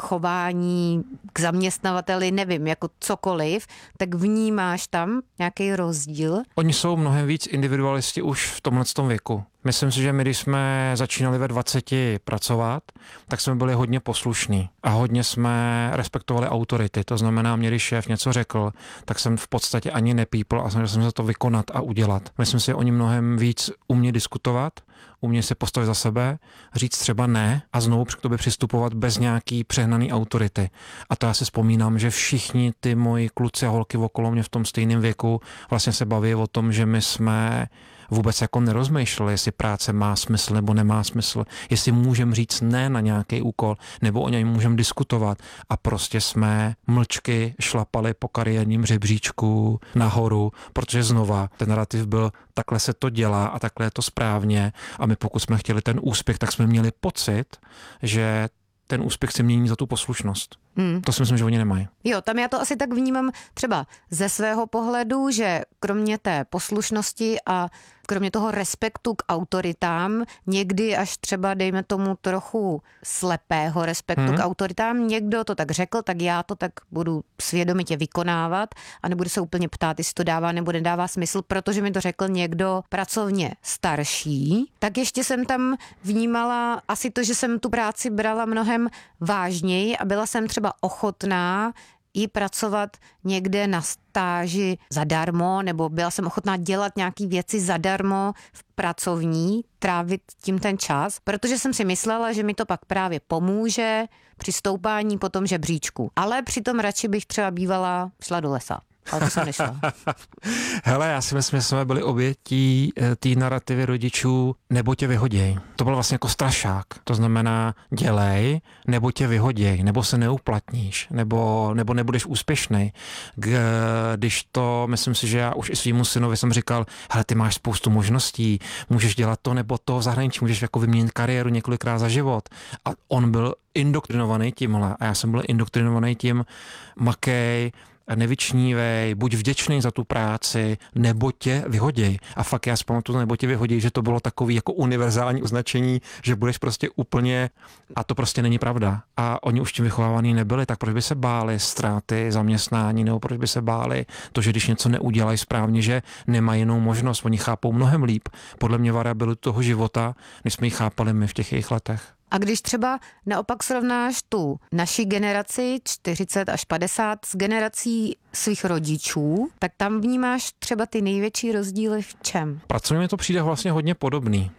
chování k zaměstnavateli, nevím, jako cokoliv, tak vnímáš tam nějaký rozdíl? Oni jsou mnohem víc individualisti už v tomhletom věku. Myslím si, že my, když jsme začínali ve dvaceti pracovat, tak jsme byli hodně poslušní a hodně jsme respektovali autority. To znamená, mě když šéf něco řekl, tak jsem v podstatě ani nepípl a snažil jsem se to vykonat a udělat. Myslím si, že oni mnohem víc umějí diskutovat, umějí se postavit za sebe, říct třeba ne a znovu k tobě přistupovat bez nějaký přehnaný autority. A to já si vzpomínám, že všichni ty moji kluci a holky okolo mě v tom stejném věku vlastně se baví o tom, že my jsme vůbec jako nerozmýšleli, jestli práce má smysl nebo nemá smysl, jestli můžeme říct ne na nějaký úkol, nebo o něm můžeme diskutovat. A prostě jsme mlčky šlapali po kariérním žebříčku nahoru, protože znova ten narrativ byl, takhle se to dělá a takhle je to správně. A my pokud jsme chtěli ten úspěch, tak jsme měli pocit, že ten úspěch se mění za tu poslušnost. Hmm. To si myslím, že oni nemají. Jo, tam já to asi tak vnímám třeba ze svého pohledu, že kromě té poslušnosti a kromě toho respektu k autoritám, někdy až třeba, dejme tomu, trochu slepého respektu hmm. k autoritám, někdo to tak řekl, tak já to tak budu svědomitě vykonávat a nebudu se úplně ptát, jestli to dává nebo nedává smysl, protože mi to řekl někdo pracovně starší. Tak ještě jsem tam vnímala asi to, že jsem tu práci brala mnohem vážněji a byla jsem třeba ochotná i pracovat někde na stáži zadarmo, nebo byla jsem ochotná dělat nějaký věci zadarmo v pracovní, trávit tím ten čas, protože jsem si myslela, že mi to pak právě pomůže při stoupání po tom žebříčku. Ale přitom radši bych třeba bývala šla do lesa. ale to jsem nešla. Hele, já si myslím, že jsme byli obětí té narrativy rodičů, nebo tě vyhoděj. To byl vlastně jako strašák. To znamená, dělej, nebo tě vyhoděj, nebo se neuplatníš, nebo, nebo nebudeš úspěšný. Když to, myslím si, že já už i svýmu synovi jsem říkal, hele, ty máš spoustu možností, můžeš dělat to nebo to v zahraničí, můžeš jako vyměnit kariéru několikrát za život. A on byl indoktrinovaný tímhle a já jsem byl indoktrinovaný tím, makej, nevyčnívej, buď vděčný za tu práci, nebo tě vyhoděj. A fakt já zpamatuju, nebo tě vyhoděj, že to bylo takový jako univerzální označení, že budeš prostě úplně, a to prostě není pravda. A oni už tím vychovávaný nebyli, tak proč by se báli ztráty zaměstnání, nebo proč by se báli to, že když něco neudělají správně, že nemají jinou možnost. Oni chápou mnohem líp, podle mě, variabilitu toho života, než jsme ji chápali my v těch jejich letech. A když třeba naopak srovnáš tu naši generaci čtyřicet až padesát s generací svých rodičů, tak tam vnímáš třeba ty největší rozdíly v čem? Pracovně mi to přijde vlastně hodně podobný.